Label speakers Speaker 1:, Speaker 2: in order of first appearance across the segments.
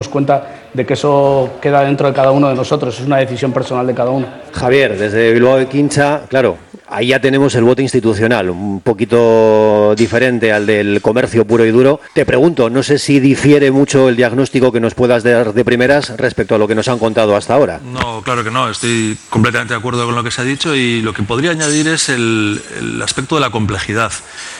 Speaker 1: cuenta de que eso queda dentro de cada uno de nosotros, es una decisión personal de cada uno.
Speaker 2: Javier, desde Bilbao de Quincha, claro, ahí ya tenemos el voto institucional, un poquito diferente al del comercio puro y duro. Te pregunto, no sé si difiere mucho el diagnóstico que nos puedas dar de primeras respecto a lo que nos han contado hasta ahora.
Speaker 3: No, claro que no, estoy completamente de acuerdo con lo que se ha dicho y lo que podría añadir es el aspecto de la complejidad.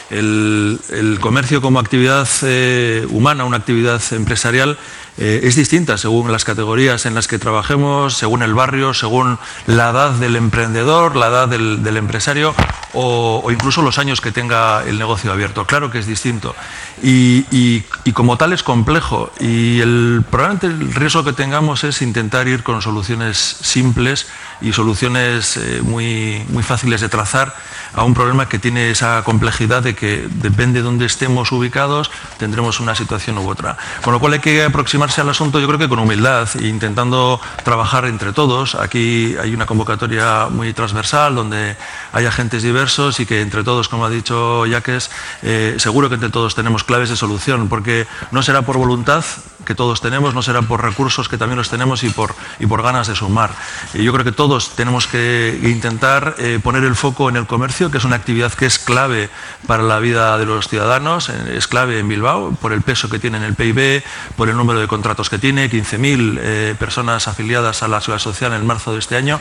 Speaker 3: El comercio como actividad humana, una actividad empresarial, es distinta según las categorías en las que trabajemos, según el barrio, según la edad del emprendedor, la edad del empresario o incluso los años que tenga el negocio abierto. Claro que es distinto y como tal es complejo y probablemente el riesgo que tengamos es intentar ir con soluciones simples y soluciones muy fáciles de trazar a un problema que tiene esa complejidad de que depende de dónde estemos ubicados tendremos una situación u otra. Con lo cual hay que aproximarse al asunto yo creo que con humildad e intentando trabajar entre todos. Aquí hay una convocatoria muy transversal donde hay agentes diversos y que entre todos, como ha dicho Yaques, seguro que entre todos tenemos claves de solución porque no será por voluntad que todos tenemos, no será por recursos que también los tenemos y por ganas de sumar. Y yo creo que todos tenemos que intentar poner el foco en el comercio, que es una actividad que es clave para la vida de los ciudadanos, es clave en Bilbao por el peso que tiene en el PIB, por el número de contratos que tiene, 15.000 personas afiliadas a la Seguridad Social en marzo de este año,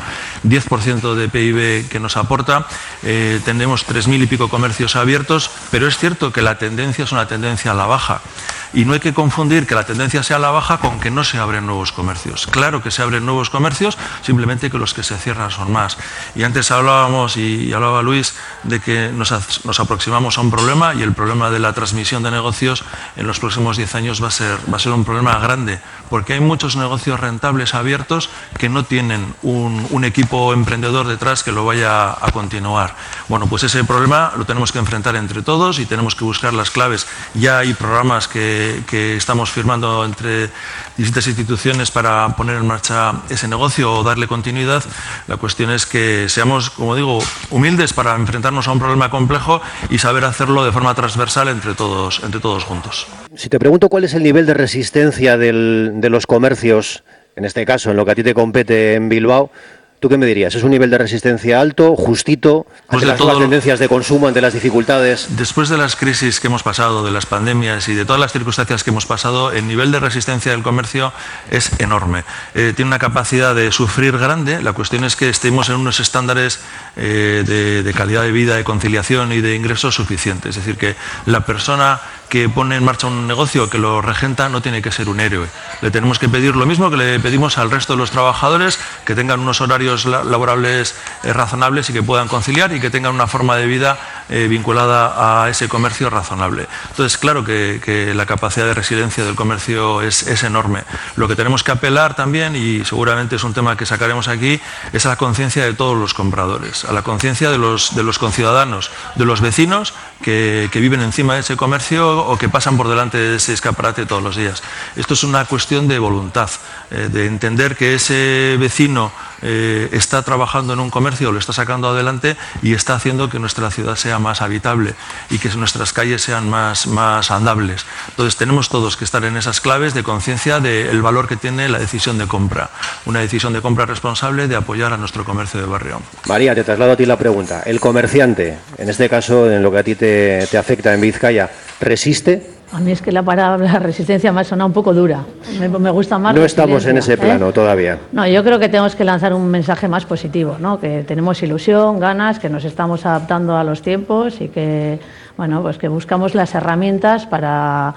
Speaker 3: 10% de PIB que nos aporta, tenemos 3.000 y pico comercios abiertos, pero es cierto que la tendencia es una tendencia a la baja. Y no hay que confundir que la tendencia sea a la baja con que no se abren nuevos comercios. Claro que se abren nuevos comercios, simplemente que los que se cierran son más. Y antes hablábamos, y hablaba Luis, de que nos aproximamos a un problema y el problema de la transmisión de negocios en los próximos 10 años va a ser un problema grande, porque hay muchos negocios rentables abiertos que no tienen un equipo emprendedor detrás que lo vaya a continuar. Bueno, pues ese problema lo tenemos que enfrentar entre todos y tenemos que buscar las claves. Ya hay programas que estamos firmando entre distintas instituciones para poner en marcha ese negocio o darle continuidad. La cuestión es que seamos, como digo, humildes para enfrentarnos a un problema complejo y saber hacerlo de forma transversal entre todos juntos.
Speaker 2: Si te pregunto cuál es el nivel de resistencia de los comercios, en este caso, en lo que a ti te compete en Bilbao, ¿tú qué me dirías? ¿Es un nivel de resistencia alto, justito, ante las nuevas tendencias de consumo, ante las dificultades?
Speaker 3: Después de las crisis que hemos pasado, de las pandemias y de todas las circunstancias que hemos pasado, el nivel de resistencia del comercio es enorme. Tiene una capacidad de sufrir grande. La cuestión es que estemos en unos estándares de calidad de vida, de conciliación y de ingresos suficientes. Es decir, que la persona que pone en marcha un negocio, que lo regenta, no tiene que ser un héroe. Le tenemos que pedir lo mismo que le pedimos al resto de los trabajadores, que tengan unos horarios laborables razonables y que puedan conciliar y que tengan una forma de vida vinculada a ese comercio razonable. Entonces, claro que la capacidad de resiliencia del comercio es enorme. Lo que tenemos que apelar también, y seguramente es un tema que sacaremos aquí, es a la conciencia de todos los compradores, a la conciencia de los conciudadanos, de los vecinos que viven encima de ese comercio o que pasan por delante de ese escaparate todos los días. Esto es una cuestión de voluntad, de entender que ese vecino está trabajando en un comercio, lo está sacando adelante y está haciendo que nuestra ciudad sea más habitable y que nuestras calles sean más andables. Entonces tenemos todos que estar en esas claves de conciencia del valor que tiene la decisión de compra, una decisión de compra responsable de apoyar a nuestro comercio de barrio.
Speaker 2: María, te traslado a ti la pregunta. ¿El comerciante, en este caso en lo que a ti te afecta en Vizcaya, resiste?
Speaker 4: A mí es que la palabra resistencia me ha sonado un poco dura. Me gusta más.
Speaker 2: No estamos en ese plano todavía.
Speaker 4: No, yo creo que tenemos que lanzar un mensaje más positivo, ¿no? Que tenemos ilusión, ganas, que nos estamos adaptando a los tiempos y que, bueno, pues que buscamos las herramientas para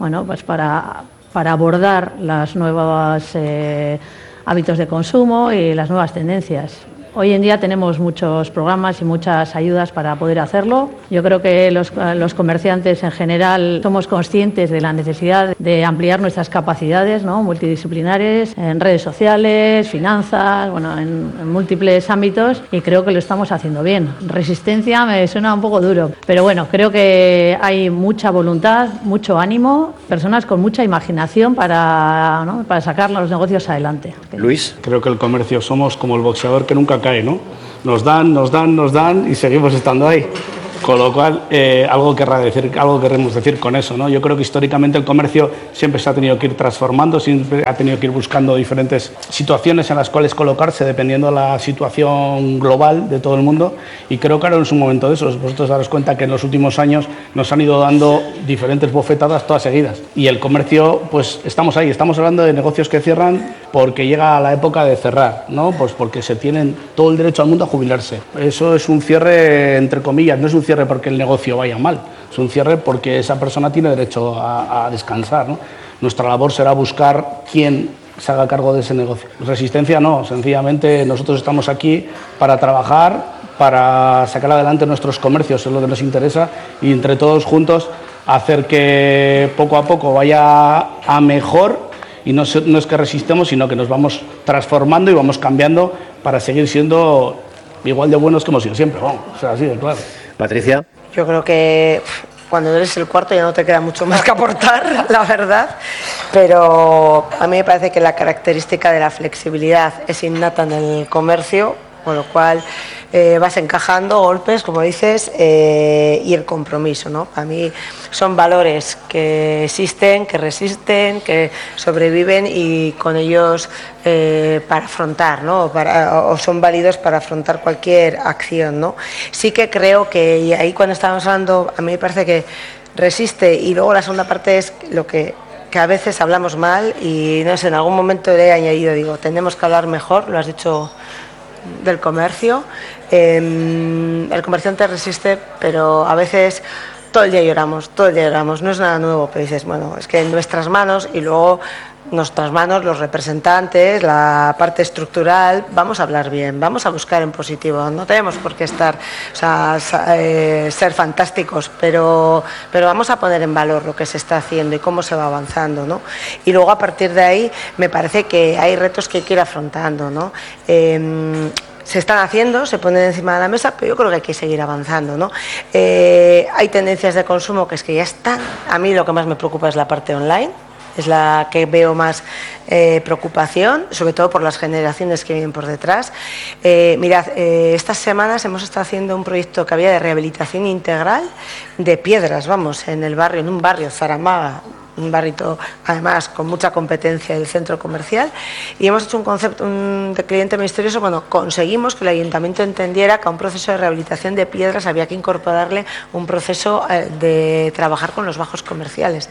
Speaker 4: abordar los nuevos hábitos de consumo y las nuevas tendencias. Hoy en día tenemos muchos programas y muchas ayudas para poder hacerlo. Yo creo que los comerciantes en general somos conscientes de la necesidad de ampliar nuestras capacidades, ¿no? Multidisciplinares, en redes sociales, finanzas, bueno, en múltiples ámbitos, y creo que lo estamos haciendo bien. Resistencia me suena un poco duro, pero bueno, creo que hay mucha voluntad, mucho ánimo, personas con mucha imaginación para sacar los negocios adelante.
Speaker 2: Luis.
Speaker 1: Creo que el comercio somos como el boxeador que nunca cae, ¿no? Nos dan y seguimos estando ahí. Con lo cual, algo queremos decir con eso, ¿no? Yo creo que históricamente el comercio siempre se ha tenido que ir transformando, siempre ha tenido que ir buscando diferentes situaciones en las cuales colocarse dependiendo de la situación global de todo el mundo, y creo que ahora es un momento de eso. Vosotros daros cuenta que en los últimos años nos han ido dando diferentes bofetadas todas seguidas, y el comercio, pues estamos ahí, estamos hablando de negocios que cierran porque llega la época de cerrar, ¿no? Pues porque se tienen todo el derecho al mundo a jubilarse. Eso es un cierre entre comillas, no es un cierre porque el negocio vaya mal, es un cierre porque esa persona tiene derecho a descansar, ¿no? Nuestra labor será buscar quién se haga cargo de ese negocio. Resistencia no, sencillamente nosotros estamos aquí para trabajar, para sacar adelante nuestros comercios, es lo que nos interesa, y entre todos juntos hacer que poco a poco vaya a mejor, y no es que resistemos, sino que nos vamos transformando y vamos cambiando para seguir siendo igual de buenos que hemos sido siempre, vamos, o sea, así de claro.
Speaker 2: Patricia.
Speaker 5: Yo creo que cuando eres el cuarto ya no te queda mucho más que aportar, la verdad, pero a mí me parece que la característica de la flexibilidad es innata en el comercio, con lo cual vas encajando golpes, como dices, y el compromiso, ¿no? Para mí son valores que existen, que resisten, que sobreviven, y con ellos para afrontar, ¿no? O son válidos para afrontar cualquier acción, ¿no? Sí que creo que, y ahí cuando estábamos hablando, a mí me parece que resiste, y luego la segunda parte es lo que a veces hablamos mal, y no sé, en algún momento le he añadido, digo, tenemos que hablar mejor, lo has dicho, del comercio. El comerciante resiste, pero a veces todo el día lloramos, no es nada nuevo, pero dices, bueno, es que en nuestras manos, y luego nuestras manos, los representantes, la parte estructural, vamos a hablar bien, vamos a buscar en positivo, no tenemos por qué estar, o sea, ser fantásticos, pero vamos a poner en valor lo que se está haciendo y cómo se va avanzando, ¿no? Y luego a partir de ahí me parece que hay retos que hay que ir afrontando, ¿no? Se están haciendo, se ponen encima de la mesa, pero yo creo que hay que seguir avanzando, ¿no? Hay tendencias de consumo que es que ya están. A mí lo que más me preocupa es la parte online, es la que veo más preocupación, sobre todo por las generaciones que vienen por detrás. Mirad, estas semanas hemos estado haciendo un proyecto que había de rehabilitación integral de piedras, vamos, en el barrio, en un barrio, Zaramaga, un barrito además con mucha competencia del centro comercial, y hemos hecho un concepto de cliente misterioso. Bueno, conseguimos que el ayuntamiento entendiera que a un proceso de rehabilitación de piedras había que incorporarle un proceso de trabajar con los bajos comerciales,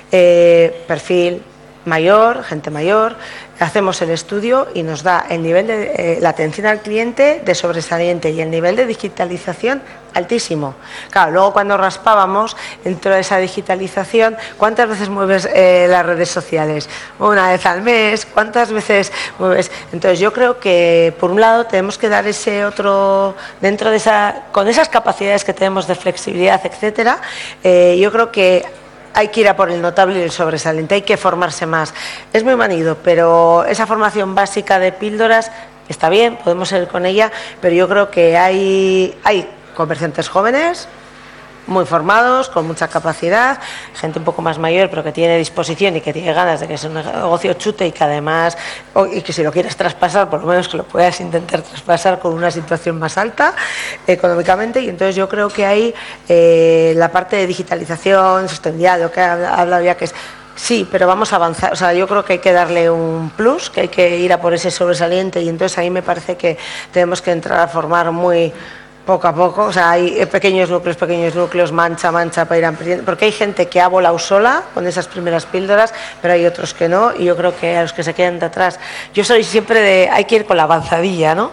Speaker 5: perfil mayor, gente mayor. Hacemos el estudio y nos da el nivel de la atención al cliente de sobresaliente y el nivel de digitalización altísimo. Claro, luego cuando raspábamos dentro de esa digitalización, ¿cuántas veces mueves las redes sociales? Una vez al mes, ¿cuántas veces mueves? Entonces yo creo que por un lado tenemos que dar ese otro, dentro de con esas capacidades que tenemos de flexibilidad, etcétera, yo creo que hay que ir a por el notable y el sobresaliente, hay que formarse más. Es muy manido, pero esa formación básica de píldoras está bien, podemos ir con ella, pero yo creo que hay comerciantes jóvenes, muy formados, con mucha capacidad, gente un poco más mayor, pero que tiene disposición y que tiene ganas de que sea un negocio chute, y que además, y que si lo quieres traspasar, por lo menos que lo puedas intentar traspasar con una situación más alta económicamente. Y entonces yo creo que hay la parte de digitalización, sostenibilidad, lo que ha hablado ya, que es sí, pero vamos a avanzar. O sea, yo creo que hay que darle un plus, que hay que ir a por ese sobresaliente, y entonces ahí me parece que tenemos que entrar a formar muy poco a poco. O sea, hay pequeños núcleos, mancha para ir ampliando, porque hay gente que ha volado sola con esas primeras píldoras, pero hay otros que no, y yo creo que a los que se quedan de atrás, yo soy siempre hay que ir con la avanzadilla, ¿no?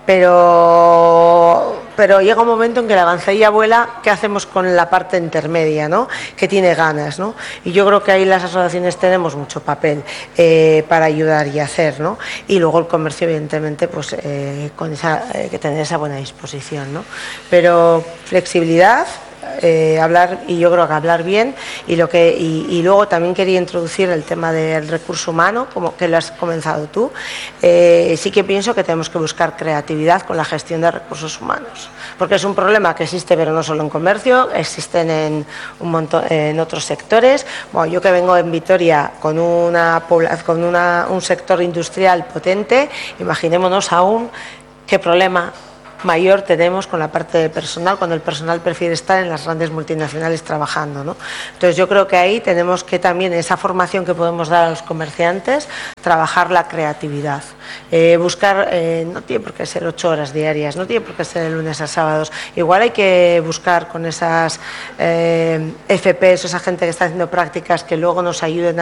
Speaker 5: Pero llega un momento en que la avanzadilla vuela, ¿qué hacemos con la parte intermedia, ¿no? Que tiene ganas, ¿no? Y yo creo que ahí las asociaciones tenemos mucho papel para ayudar y hacer, ¿no? Y luego el comercio, evidentemente, pues con que tener esa buena disposición, ¿no? Pero flexibilidad, hablar, y yo creo que hablar bien, y luego también quería introducir el tema del recurso humano, como que lo has comenzado tú. Sí que pienso que tenemos que buscar creatividad con la gestión de recursos humanos, porque es un problema que existe, pero no solo en comercio, existen en un montón en otros sectores. Bueno, yo que vengo en Vitoria con un sector industrial potente, imaginémonos aún qué problema mayor tenemos con la parte de personal, cuando el personal prefiere estar en las grandes multinacionales trabajando, ¿no? Entonces yo creo que ahí tenemos que también, esa formación que podemos dar a los comerciantes, trabajar la creatividad, buscar, no tiene por qué ser 8 horas diarias, no tiene por qué ser de lunes a sábados, igual hay que buscar con esas FPs, esa gente que está haciendo prácticas que luego nos ayuden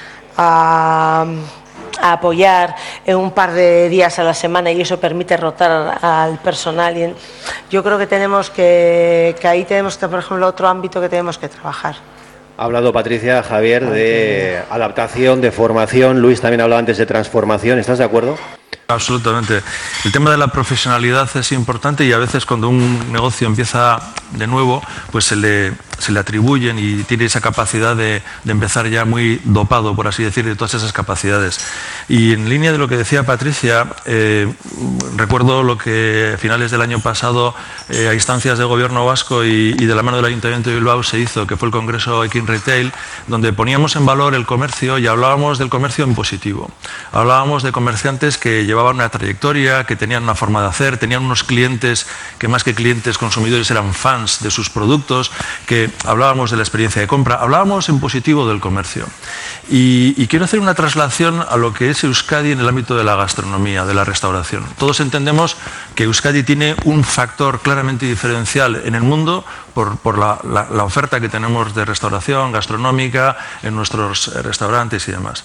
Speaker 5: a apoyar en un par de días a la semana, y eso permite rotar al personal. Y yo creo que tenemos que ahí tenemos, por ejemplo, otro ámbito que tenemos que trabajar.
Speaker 2: Ha hablado Patricia, Javier, de adaptación, de formación. Luis también hablaba antes de transformación. ¿Estás de acuerdo?
Speaker 3: Absolutamente. El tema de la profesionalidad es importante, y a veces cuando un negocio empieza de nuevo, pues se le atribuyen y tiene esa capacidad de empezar ya muy dopado, por así decir, de todas esas capacidades. Y en línea de lo que decía Patricia, recuerdo lo que a finales del año pasado, a instancias del Gobierno vasco y de la mano del Ayuntamiento de Bilbao, se hizo, que fue el Congreso Ekin Retail, donde poníamos en valor el comercio y hablábamos del comercio en positivo. Hablábamos de comerciantes que llevaban una trayectoria, que tenían una forma de hacer, tenían unos clientes que más que clientes consumidores eran fans de sus productos, que hablábamos de la experiencia de compra, hablábamos en positivo del comercio. Y quiero hacer una traslación a lo que es Euskadi en el ámbito de la gastronomía, de la restauración. Todos entendemos que Euskadi tiene un factor claramente diferencial en el mundo por la oferta que tenemos de restauración gastronómica en nuestros restaurantes y demás.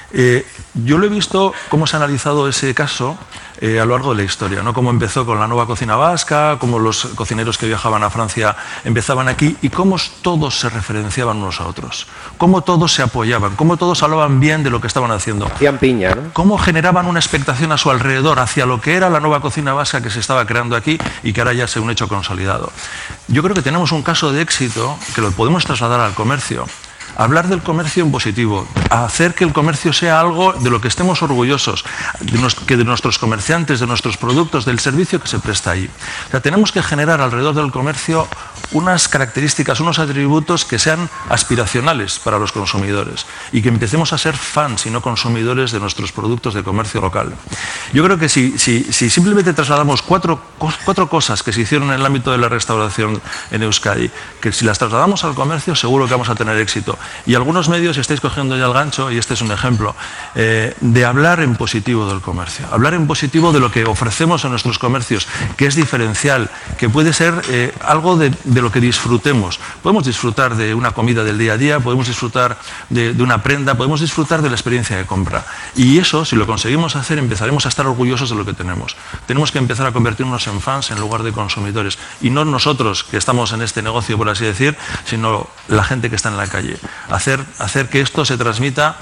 Speaker 3: Yo lo he visto cómo se ha analizado ese caso a lo largo de la historia, ¿no? Cómo empezó con la nueva cocina vasca, cómo los cocineros que viajaban a Francia empezaban aquí y cómo todos se referenciaban unos a otros, cómo todos se apoyaban, cómo todos hablaban bien de lo que estaban haciendo.
Speaker 2: Hacían piña, ¿no?
Speaker 3: Cómo generaban una expectación a su alrededor hacia lo que era la nueva cocina vasca que se estaba creando aquí y que ahora ya es un hecho consolidado. Yo creo que tenemos un caso de éxito que lo podemos trasladar al comercio. Hablar del comercio en positivo, hacer que el comercio sea algo de lo que estemos orgullosos, que de nuestros comerciantes, de nuestros productos, del servicio que se presta ahí. O sea, tenemos que generar alrededor del comercio unas características, unos atributos que sean aspiracionales para los consumidores y que empecemos a ser fans y no consumidores de nuestros productos de comercio local. Yo creo que si simplemente trasladamos cuatro cosas que se hicieron en el ámbito de la restauración en Euskadi, que si las trasladamos al comercio seguro que vamos a tener éxito. Y algunos medios estáis cogiendo ya el gancho, y este es un ejemplo, de hablar en positivo del comercio, hablar en positivo de lo que ofrecemos en nuestros comercios, que es diferencial, que puede ser algo de lo que disfrutemos. Podemos disfrutar de una comida del día a día, podemos disfrutar de una prenda, podemos disfrutar de la experiencia de compra. Y eso, si lo conseguimos hacer, empezaremos a estar orgullosos de lo que tenemos. Tenemos que empezar a convertirnos en fans en lugar de consumidores. Y no nosotros, que estamos en este negocio, por así decir, sino la gente que está en la calle. Hacer que esto se transmita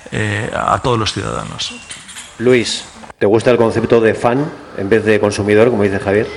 Speaker 3: a todos los ciudadanos.
Speaker 2: Luis, ¿te gusta el concepto de fan en vez de consumidor, como dice Javier?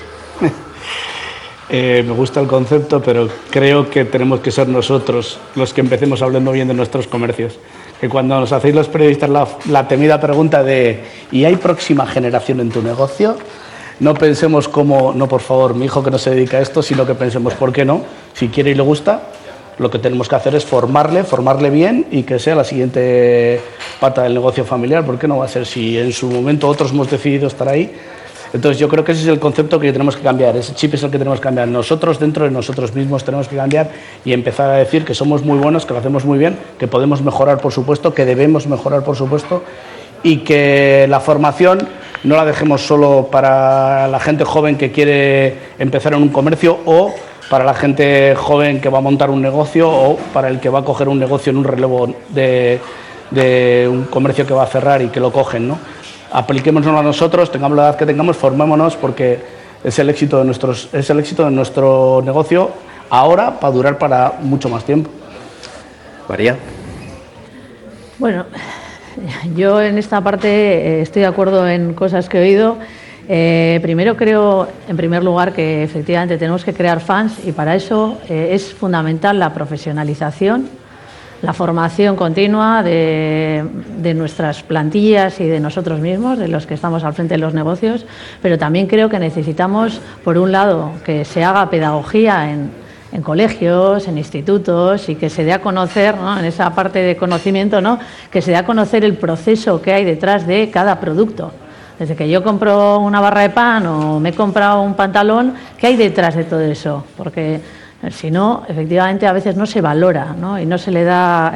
Speaker 1: Me gusta el concepto, pero creo que tenemos que ser nosotros los que empecemos hablando bien de nuestros comercios. Que cuando nos hacéis los periodistas la temida pregunta de ¿y hay próxima generación en tu negocio? No pensemos como, no, por favor, mi hijo que no se dedica a esto, sino que pensemos, ¿por qué no? Si quiere y le gusta, lo que tenemos que hacer es formarle bien y que sea la siguiente pata del negocio familiar. ¿Por qué no va a ser si en su momento otros hemos decidido estar ahí? Entonces yo creo que ese es el concepto que tenemos que cambiar, ese chip es el que tenemos que cambiar. Nosotros dentro de nosotros mismos tenemos que cambiar y empezar a decir que somos muy buenos, que lo hacemos muy bien, que podemos mejorar por supuesto, que debemos mejorar por supuesto, y que la formación no la dejemos solo para la gente joven que quiere empezar en un comercio o para la gente joven que va a montar un negocio o para el que va a coger un negocio en un relevo de un comercio que va a cerrar y que lo cogen, ¿no? Apliquémonos a nosotros, tengamos la edad que tengamos, formémonos porque es el éxito de nuestro negocio ahora para durar para mucho más tiempo.
Speaker 2: María.
Speaker 4: Bueno, yo en esta parte estoy de acuerdo en cosas que he oído. Primero creo, en primer lugar, que efectivamente tenemos que crear fans y para eso es fundamental la profesionalización, la formación continua de nuestras plantillas y de nosotros mismos, de los que estamos al frente de los negocios, pero también creo que necesitamos, por un lado, que se haga pedagogía en colegios, en institutos y que se dé a conocer, ¿no?, en esa parte de conocimiento, ¿no?, que se dé a conocer el proceso que hay detrás de cada producto. Desde que yo compro una barra de pan o me he comprado un pantalón, ¿qué hay detrás de todo eso? Porque si no, efectivamente, a veces no se valora, ¿no? Y no se le da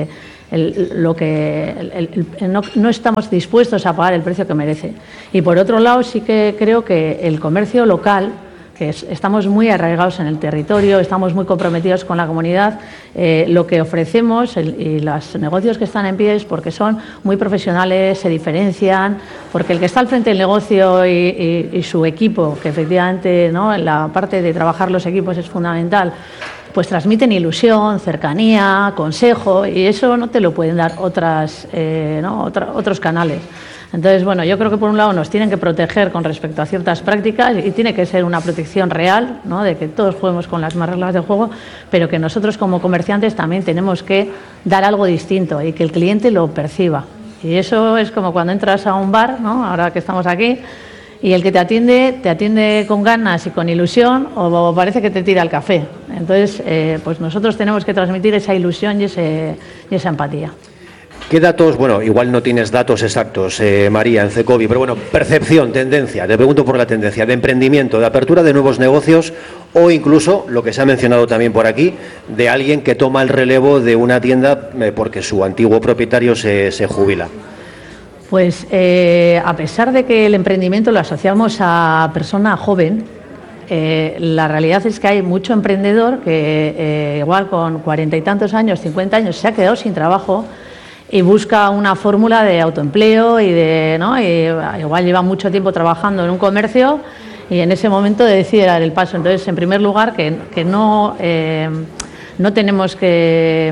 Speaker 4: no estamos dispuestos a pagar el precio que merece. Y por otro lado, sí que creo que el comercio local, que estamos muy arraigados en el territorio, estamos muy comprometidos con la comunidad, lo que ofrecemos y los negocios que están en pie es porque son muy profesionales, se diferencian, porque el que está al frente del negocio y su equipo, que efectivamente, ¿no?, en la parte de trabajar los equipos es fundamental, pues transmiten ilusión, cercanía, consejo, y eso no te lo pueden dar otros canales. Entonces, bueno, yo creo que por un lado nos tienen que proteger con respecto a ciertas prácticas y tiene que ser una protección real, ¿no?, de que todos juguemos con las mismas reglas de juego, pero que nosotros como comerciantes también tenemos que dar algo distinto y que el cliente lo perciba. Y eso es como cuando entras a un bar, ¿no?, ahora que estamos aquí, y el que te atiende con ganas y con ilusión, o parece que te tira el café. Entonces, pues nosotros tenemos que transmitir esa ilusión y esa empatía.
Speaker 2: ¿Qué datos? Bueno, igual no tienes datos exactos, María, en Cecovi, pero bueno, percepción, tendencia, te pregunto por la tendencia de emprendimiento, de apertura de nuevos negocios o incluso, lo que se ha mencionado también por aquí, de alguien que toma el relevo de una tienda porque su antiguo propietario se jubila.
Speaker 4: Pues a pesar de que el emprendimiento lo asociamos a persona joven, la realidad es que hay mucho emprendedor que igual con 40 y tantos años, 50 años, se ha quedado sin trabajo y busca una fórmula de autoempleo y igual lleva mucho tiempo trabajando en un comercio y en ese momento decide dar el paso. Entonces, en primer lugar, que no tenemos que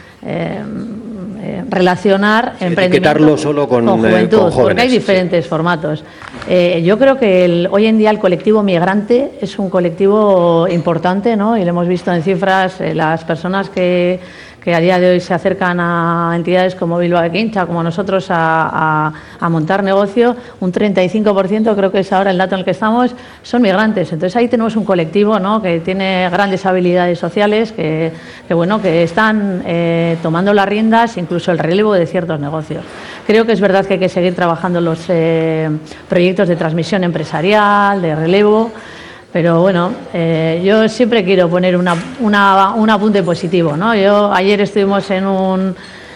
Speaker 4: relacionar emprendimiento
Speaker 2: etiquetarlo solo con
Speaker 4: juventud,
Speaker 2: con jóvenes,
Speaker 4: porque hay diferentes formatos. Yo creo que hoy en día el colectivo migrante es un colectivo importante, ¿no? Y lo hemos visto en cifras, las personas que a día de hoy se acercan a entidades como Bilbao Ekincha, como nosotros, a montar negocio, un 35%, creo que es ahora el dato en el que estamos, son migrantes. Entonces ahí tenemos un colectivo, ¿no?, que tiene grandes habilidades sociales, que están tomando las riendas, incluso el relevo de ciertos negocios. Creo que es verdad que hay que seguir trabajando los proyectos de transmisión empresarial, de relevo. Pero bueno, yo siempre quiero poner un apunte positivo, ¿no? Ayer estuvimos en un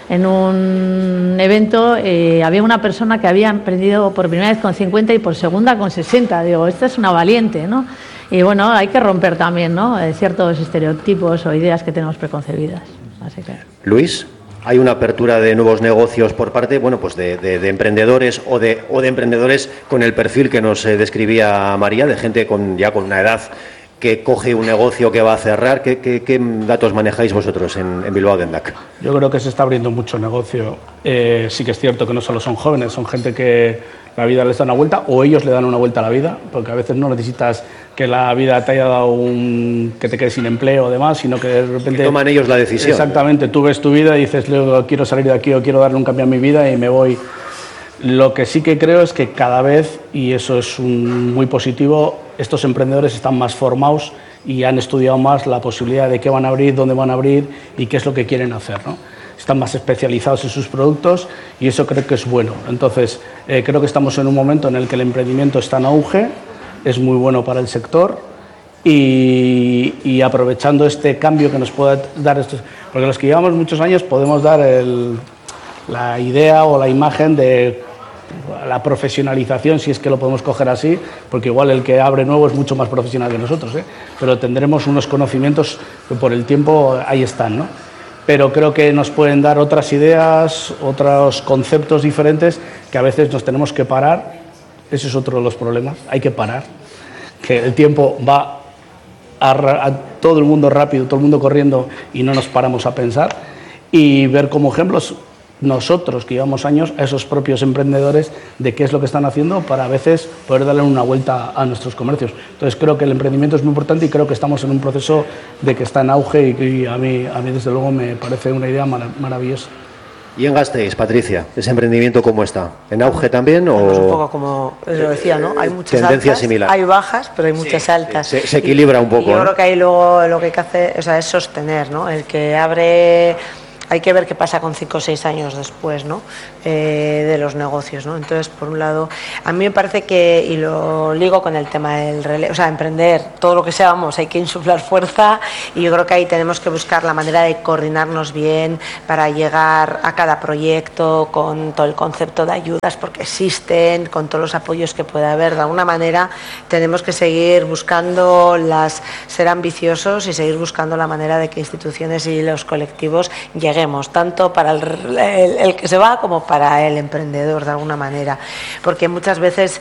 Speaker 4: evento y había una persona que había emprendido por primera vez con 50 y por segunda con 60. Digo, esta es una valiente, ¿no? Y bueno, hay que romper también, ¿no?, ciertos estereotipos o ideas que tenemos preconcebidas. Así que...
Speaker 2: Luis, ¿hay una apertura de nuevos negocios por parte, bueno, pues de emprendedores o de emprendedores con el perfil que nos describía María, de gente ya con una edad que coge un negocio que va a cerrar? ¿Qué datos manejáis vosotros en Bilbao Dendak?
Speaker 1: Yo creo que se está abriendo mucho negocio. Sí que es cierto que no solo son jóvenes, son gente que la vida les da una vuelta o ellos le dan una vuelta a la vida, porque a veces no necesitas que la vida te haya dado que te quedes sin empleo o demás, sino que de repente...
Speaker 2: Que toman ellos la decisión.
Speaker 1: Exactamente, tú ves tu vida y dices, luego quiero salir de aquí o quiero darle un cambio a mi vida y me voy. Lo que sí que creo es que cada vez, y eso es muy positivo, estos emprendedores están más formados y han estudiado más la posibilidad de qué van a abrir, dónde van a abrir y qué es lo que quieren hacer, ¿no? Están más especializados en sus productos y eso creo que es bueno. Entonces, creo que estamos en un momento en el que el emprendimiento está en auge, es muy bueno para el sector y aprovechando este cambio que nos pueda dar estos, porque los que llevamos muchos años podemos dar la idea o la imagen de la profesionalización, si es que lo podemos coger así, porque igual el que abre nuevo es mucho más profesional que nosotros, pero tendremos unos conocimientos que por el tiempo ahí están, ¿no? Pero creo que nos pueden dar otras ideas, otros conceptos diferentes que a veces nos tenemos que parar. Ese es otro de los problemas, hay que parar, que el tiempo va a todo el mundo rápido, todo el mundo corriendo y no nos paramos a pensar y ver como ejemplos nosotros que llevamos años a esos propios emprendedores de qué es lo que están haciendo para a veces poder darle una vuelta a nuestros comercios. Entonces creo que el emprendimiento es muy importante y creo que estamos en un proceso de que está en auge y a mí desde luego me parece una idea maravillosa.
Speaker 2: ¿Y en Gasteiz, Patricia, ese emprendimiento cómo está? ¿En auge también o...?
Speaker 5: Pues un poco como lo decía, ¿no? Hay muchas
Speaker 2: tendencia
Speaker 5: altas,
Speaker 2: similar.
Speaker 5: Hay bajas, pero hay muchas altas.
Speaker 2: Se equilibra un poco.
Speaker 5: Y yo creo que ahí luego lo que hay que hacer, o sea, es sostener, ¿no? El que abre hay que ver qué pasa con 5 o 6 años después, ¿no? De los negocios, ¿no? Entonces, por un lado, a mí me parece que, y lo ligo con el tema del relevo, o sea, emprender, todo lo que sea, vamos, hay que insuflar fuerza, y yo creo que ahí tenemos que buscar la manera de coordinarnos bien para llegar a cada proyecto con todo el concepto de ayudas, porque existen, con todos los apoyos que pueda haber. De alguna manera tenemos que seguir buscando ser ambiciosos y seguir buscando la manera de que instituciones y los colectivos lleguemos, tanto para el que se va como para el emprendedor, de alguna manera, porque muchas veces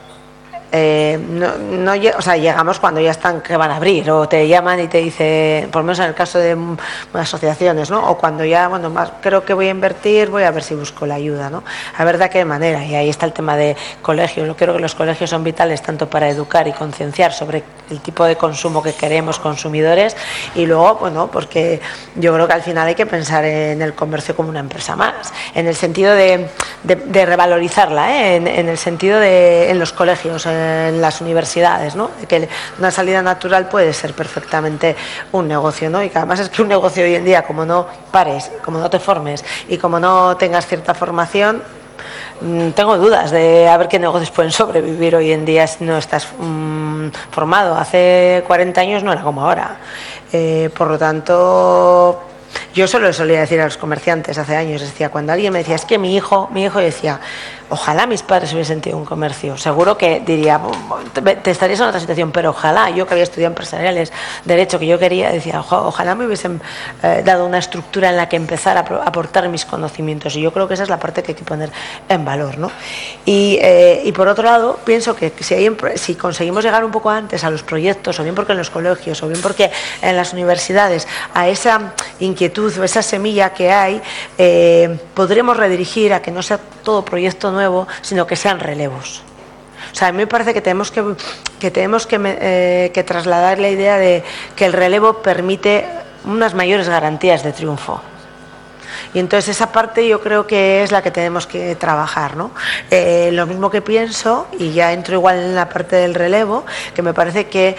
Speaker 5: o sea, llegamos cuando ya están que van a abrir, o te llaman y te dicen, por lo menos en el caso de asociaciones, ¿no? O cuando ya, bueno, más creo que voy a invertir, voy a ver si busco la ayuda, ¿no? A ver de qué manera. Y ahí está el tema de colegios. Yo creo que los colegios son vitales tanto para educar y concienciar sobre el tipo de consumo que queremos consumidores, y luego, bueno, porque yo creo que al final hay que pensar en el comercio como una empresa más, en el sentido de revalorizarla, en el sentido de en los colegios, en las universidades, ¿no? Que una salida natural puede ser perfectamente un negocio, ¿no? Y que además es que un negocio hoy en día, como no pares, como no te formes y como no tengas cierta formación, tengo dudas de a ver qué negocios pueden sobrevivir hoy en día si no estás formado. Hace 40 años no era como ahora. Por lo tanto, yo solo solía decir a los comerciantes hace años, decía, cuando alguien me decía, es que mi hijo, yo decía, ojalá mis padres hubiesen tenido un comercio. Seguro que diría, te estarías en otra situación, pero ojalá, yo que había estudiado empresariales, derecho, que yo quería, decía, ojalá me hubiesen dado una estructura en la que empezar a aportar mis conocimientos. Y yo creo que esa es la parte que hay que poner en valor, ¿no? Y por otro lado, pienso que si conseguimos llegar un poco antes a los proyectos, o bien porque en los colegios, o bien porque en las universidades, a esa inquietud o esa semilla que hay, podremos redirigir a que no sea todo proyecto nuevo, sino que sean relevos. O sea, a mí me parece que tenemos que trasladar la idea de que el relevo permite unas mayores garantías de triunfo. Y entonces esa parte yo creo que es la que tenemos que trabajar, ¿no? Lo mismo que pienso, y ya entro igual en la parte del relevo, que me parece que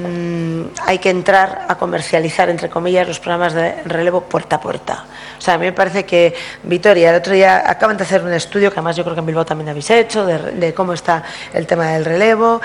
Speaker 5: hay que entrar a comercializar, entre comillas, los programas de relevo puerta a puerta. O sea, a mí me parece que Vitoria, el otro día acaban de hacer un estudio, que además yo creo que en Bilbao también habéis hecho, de cómo está el tema del relevo.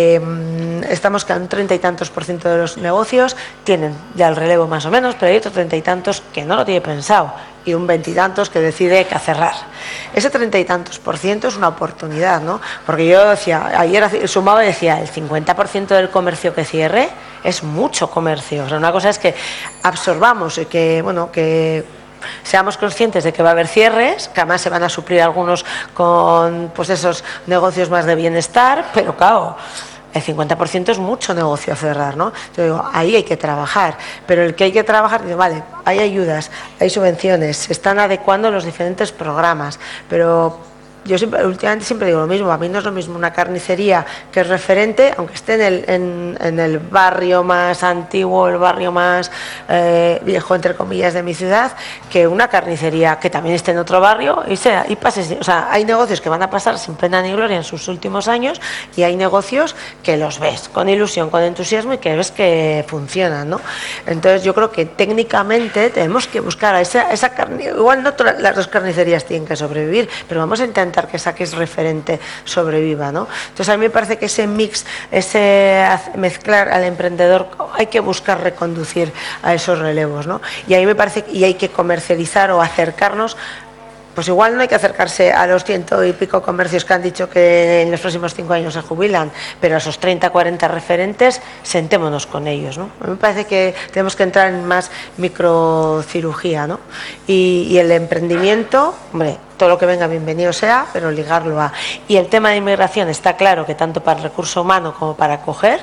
Speaker 5: Estamos que un 30 y tantos % de los negocios tienen ya el relevo más o menos, pero hay otros 30 y tantos que no lo tiene pensado, y un 20 y tantos que decide que cerrar. Ese 30 y tantos % es una oportunidad, ¿no? Porque yo decía, ayer sumaba y decía, el 50% del comercio que cierre es mucho comercio. O sea, una cosa es que absorbamos y que, bueno, que seamos conscientes de que va a haber cierres, que además se van a suplir algunos con pues esos negocios más de bienestar, pero claro, el 50% es mucho negocio a cerrar, ¿no? Yo digo, ahí hay que trabajar, pero el que hay que trabajar, digo, vale, hay ayudas, hay subvenciones, se están adecuando los diferentes programas, pero yo últimamente siempre digo lo mismo, a mí no es lo mismo una carnicería que es referente, aunque esté en el barrio más antiguo, el barrio más viejo, entre comillas, de mi ciudad, que una carnicería que también esté en otro barrio y pase. O sea, hay negocios que van a pasar sin pena ni gloria en sus últimos años, y hay negocios que los ves con ilusión, con entusiasmo, y que ves que funcionan, ¿no? Entonces yo creo que técnicamente tenemos que buscar a esa carnicería. Igual no todas las dos carnicerías tienen que sobrevivir, pero vamos a intentar que esa que es referente sobreviva, ¿no? Entonces a mí me parece que ese mix, ese mezclar al emprendedor, hay que buscar reconducir a esos relevos, ¿no? Y ahí me parece y hay que comercializar o acercarnos. Pues igual no hay que acercarse a los 100 y pico comercios que han dicho que en los próximos 5 años se jubilan, pero a esos 30, 40 referentes, sentémonos con ellos, ¿no? A mí me parece que tenemos que entrar en más microcirugía, ¿no? Y el emprendimiento, hombre, todo lo que venga bienvenido sea, pero ligarlo a... Y el tema de inmigración está claro que tanto para el recurso humano como para acoger,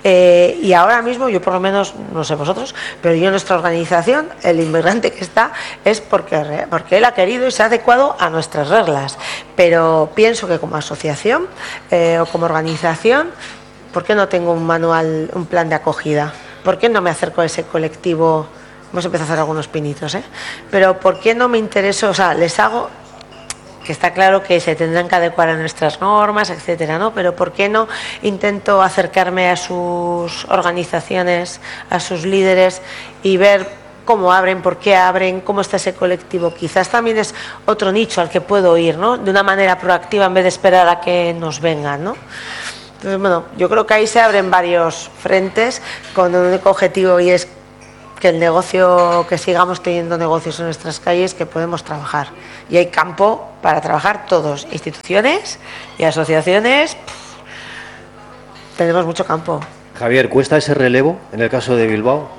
Speaker 5: y ahora mismo yo por lo menos, no sé vosotros, pero yo en nuestra organización, el inmigrante que está es porque él ha querido y se ha adecuado a nuestras reglas, pero pienso que como asociación o como organización, ¿por qué no tengo un manual, un plan de acogida? ¿Por qué no me acerco a ese colectivo? Hemos empezado a hacer algunos pinitos, pero ¿por qué no me intereso? O sea, les hago... que está claro que se tendrán que adecuar a nuestras normas, etcétera, ¿no? Pero ¿por qué no intento acercarme a sus organizaciones, a sus líderes y ver cómo abren, por qué abren, cómo está ese colectivo. Quizás también es otro nicho al que puedo ir, ¿no? De una manera proactiva en vez de esperar a que nos vengan, ¿no? Entonces, bueno, yo creo que ahí se abren varios frentes con un único objetivo, y es que el negocio, que sigamos teniendo negocios en nuestras calles, que podemos trabajar. Y hay campo para trabajar todos, instituciones y asociaciones. Tenemos mucho campo.
Speaker 2: Javier, ¿cuesta ese relevo en el caso de Bilbao?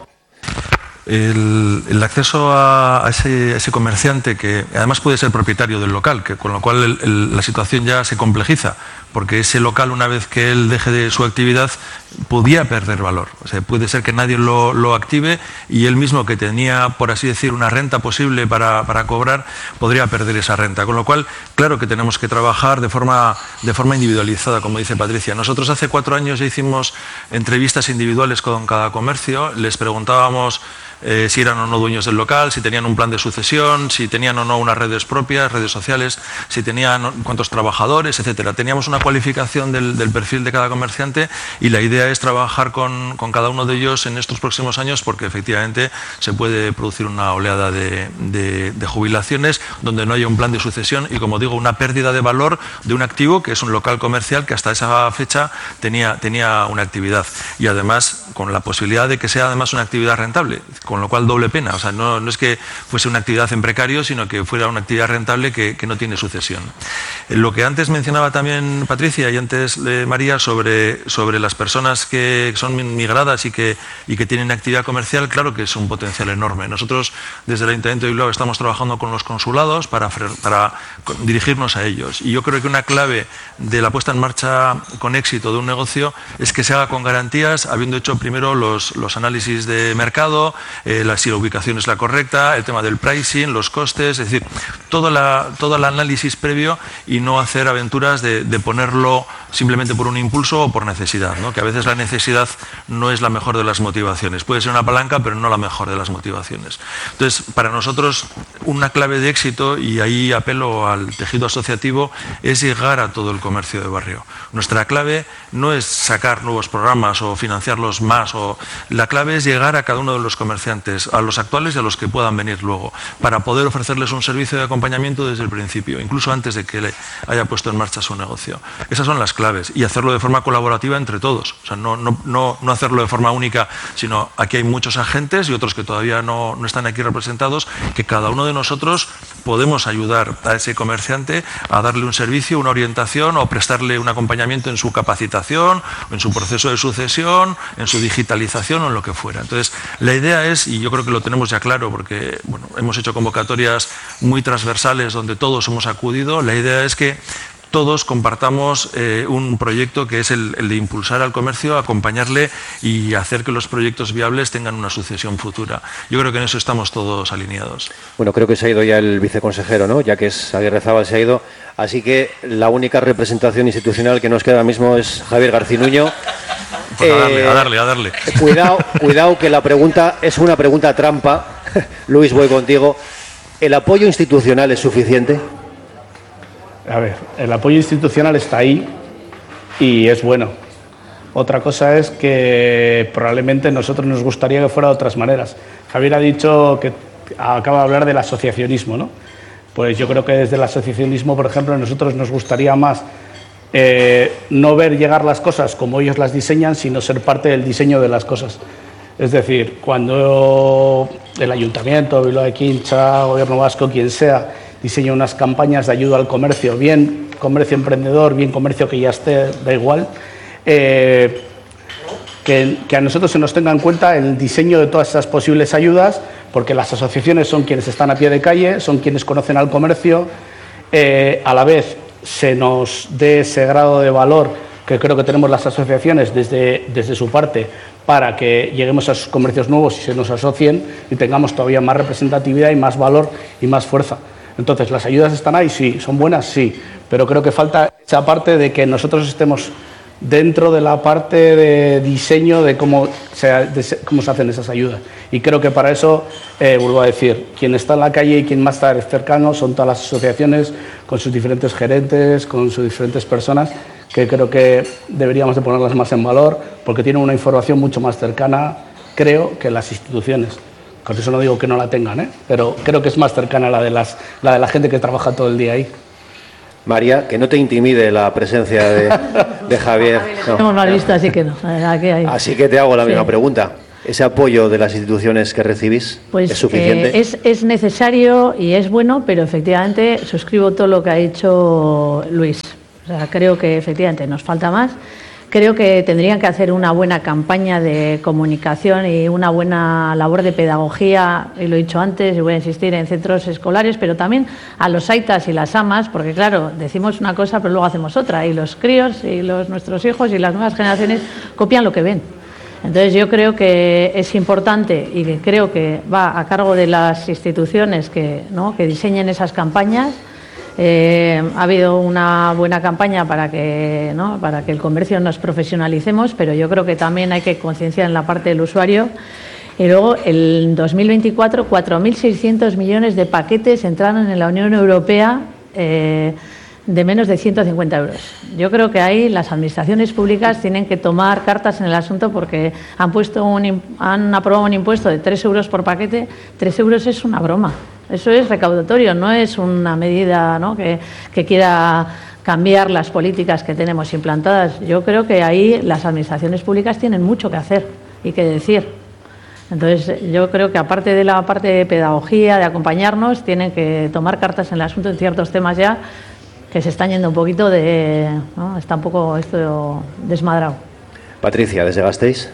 Speaker 3: El acceso a ese comerciante, que además puede ser propietario del local, con lo cual la situación ya se complejiza, porque ese local, una vez que él deje de su actividad, podía perder valor. O sea, puede ser que nadie lo active y él mismo, que tenía, por así decir, una renta posible para cobrar, podría perder esa renta. Con lo cual, claro que tenemos que trabajar de forma individualizada, como dice Patricia. Nosotros hace 4 años ya hicimos entrevistas individuales con cada comercio, les preguntábamos si eran o no dueños del local, si tenían un plan de sucesión, si tenían o no unas redes propias, redes sociales, si tenían cuántos trabajadores, etcétera. Teníamos una cualificación del perfil de cada comerciante, y la idea es trabajar con cada uno de ellos en estos próximos años, porque efectivamente se puede producir una oleada de jubilaciones donde no haya un plan de sucesión y, como digo, una pérdida de valor de un activo que es un local comercial que hasta esa fecha tenía una actividad, y además con la posibilidad de que sea además una actividad rentable, con lo cual doble pena. O sea, no es que fuese una actividad en precario, sino que fuera una actividad rentable que no tiene sucesión. Lo que antes mencionaba también Patricia y antes María sobre las personas que son migradas y que tienen actividad comercial, claro que es un potencial enorme. Nosotros desde el Ayuntamiento de Bilbao estamos trabajando con los consulados para dirigirnos a ellos, y yo creo que una clave de la puesta en marcha con éxito de un negocio es que se haga con garantías, habiendo hecho primero los análisis de mercado, si la ubicación es la correcta, el tema del pricing, los costes, es decir, todo el análisis previo, y no hacer aventuras de ponerlo simplemente por un impulso o por necesidad, ¿no? Que a veces la necesidad no es la mejor de las motivaciones. Puede ser una palanca, pero no la mejor de las motivaciones. Entonces, para nosotros, una clave de éxito, y ahí apelo al tejido asociativo, es llegar a todo el comercio de barrio. Nuestra clave no es sacar nuevos programas o financiarlos más, la clave es llegar a cada uno de los comerciantes, a los actuales y a los que puedan venir luego, para poder ofrecerles un servicio de acompañamiento desde el principio, incluso antes de que le haya puesto en marcha su negocio. Esas son las claves, y hacerlo de forma colaborativa entre todos. O sea, no hacerlo de forma única, sino aquí hay muchos agentes y otros que todavía no están aquí representados, que cada uno de nosotros podemos ayudar a ese comerciante a darle un servicio, una orientación, o prestarle un acompañamiento en su capacitación, en su proceso de sucesión, en su digitalización o en lo que fuera. Entonces, la idea es, y yo creo que lo tenemos ya claro porque hemos hecho convocatorias muy transversales donde todos hemos acudido, la idea es que todos compartamos un proyecto que es el de impulsar al comercio, acompañarle y hacer que los proyectos viables tengan una sucesión futura. Yo creo que en eso estamos todos alineados.
Speaker 2: Bueno, creo que se ha ido ya el viceconsejero, ¿no? Ya que es Aguirre Zabal, se ha ido. Así que la única representación institucional que nos queda ahora mismo es Javier Garcinuño.
Speaker 3: Pues a darle.
Speaker 2: Cuidado que la pregunta es una pregunta trampa. Luis, voy contigo. ¿El apoyo institucional es suficiente?
Speaker 1: A ver, el apoyo institucional está ahí y es bueno. Otra cosa es que probablemente a nosotros nos gustaría que fuera de otras maneras. Javier ha dicho que acaba de hablar del asociacionismo, ¿no? Pues yo creo que desde el asociacionismo, por ejemplo, a nosotros nos gustaría más no ver llegar las cosas como ellos las diseñan, sino ser parte del diseño de las cosas. Es decir, cuando el Ayuntamiento, Bilbao de Quincha, Gobierno Vasco, quien sea, diseña unas campañas de ayuda al comercio, bien comercio emprendedor, bien comercio que ya esté, da igual, que a nosotros se nos tenga en cuenta el diseño de todas esas posibles ayudas, porque las asociaciones son quienes están a pie de calle, son quienes conocen al comercio, a la vez se nos dé ese grado de valor que creo que tenemos las asociaciones desde su parte, para que lleguemos a esos comercios nuevos y se nos asocien y tengamos todavía más representatividad y más valor y más fuerza. Entonces, ¿las ayudas están ahí? Sí. ¿Son buenas? Sí. Pero creo que falta esa parte de que nosotros estemos dentro de la parte de diseño de cómo se hacen esas ayudas. Y creo que para eso, vuelvo a decir, quien está en la calle y quien más está cercano son todas las asociaciones, con sus diferentes gerentes, con sus diferentes personas, que creo que deberíamos de ponerlas más en valor, porque tienen una información mucho más cercana, creo, que las instituciones. Con eso no digo que no la tengan, pero creo que es más cercana a la de la gente que trabaja todo el día ahí.
Speaker 2: María, que no te intimide la presencia de Javier.
Speaker 4: No. Hemos mal visto, así que no.
Speaker 2: Así que te hago la misma pregunta. ¿Ese apoyo de las instituciones que recibís es suficiente?
Speaker 4: Es necesario y es bueno, pero efectivamente suscribo todo lo que ha dicho Luis. O sea, creo que efectivamente nos falta más. Creo que tendrían que hacer una buena campaña de comunicación y una buena labor de pedagogía, y lo he dicho antes y voy a insistir, en centros escolares, pero también a los aitas y las amas, porque claro, decimos una cosa pero luego hacemos otra, y los críos y nuestros hijos y las nuevas generaciones copian lo que ven. Entonces yo creo que es importante y que creo que va a cargo de las instituciones que diseñen esas campañas. Ha habido una buena campaña para que el comercio nos profesionalicemos, pero yo creo que también hay que concienciar en la parte del usuario. Y luego, en 2024, 4.600 millones de paquetes entraron en la Unión Europea de menos de 150 euros. Yo creo que ahí las administraciones públicas tienen que tomar cartas en el asunto, porque han aprobado un impuesto de 3 euros por paquete. 3 euros es una broma. Eso es recaudatorio, no es una medida que quiera cambiar las políticas que tenemos implantadas. Yo creo que ahí las administraciones públicas tienen mucho que hacer y que decir. Entonces, yo creo que aparte de la parte de pedagogía, de acompañarnos, tienen que tomar cartas en el asunto en ciertos temas ya que se están yendo un poquito está un poco esto desmadrado.
Speaker 2: Patricia, ¿desde Gasteiz?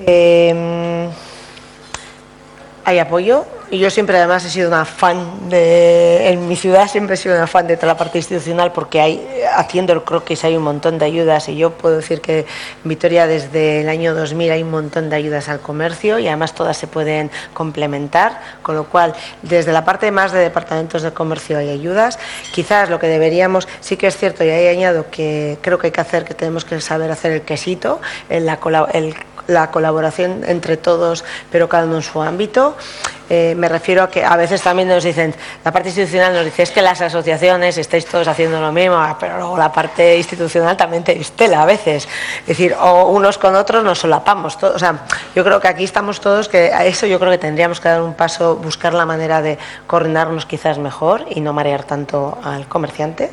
Speaker 5: Hay apoyo. Y yo siempre además he sido una fan en mi ciudad siempre he sido una fan de toda la parte institucional, porque haciendo el croquis hay un montón de ayudas, y yo puedo decir que en Vitoria desde el año 2000 hay un montón de ayudas al comercio, y además todas se pueden complementar, con lo cual desde la parte más de departamentos de comercio hay ayudas. Quizás lo que deberíamos, sí que es cierto, y ahí añado que creo que tenemos que saber hacer el quesito, la colaboración entre todos, pero cada uno en su ámbito. Me refiero a que a veces también nos dicen, la parte institucional nos dice, es que las asociaciones estáis todos haciendo lo mismo, pero luego la parte institucional también tenéis tela a veces. Es decir, o unos con otros nos solapamos. O sea, yo creo que aquí estamos todos, que a eso yo creo que tendríamos que dar un paso, buscar la manera de coordinarnos quizás mejor y no marear tanto al comerciante.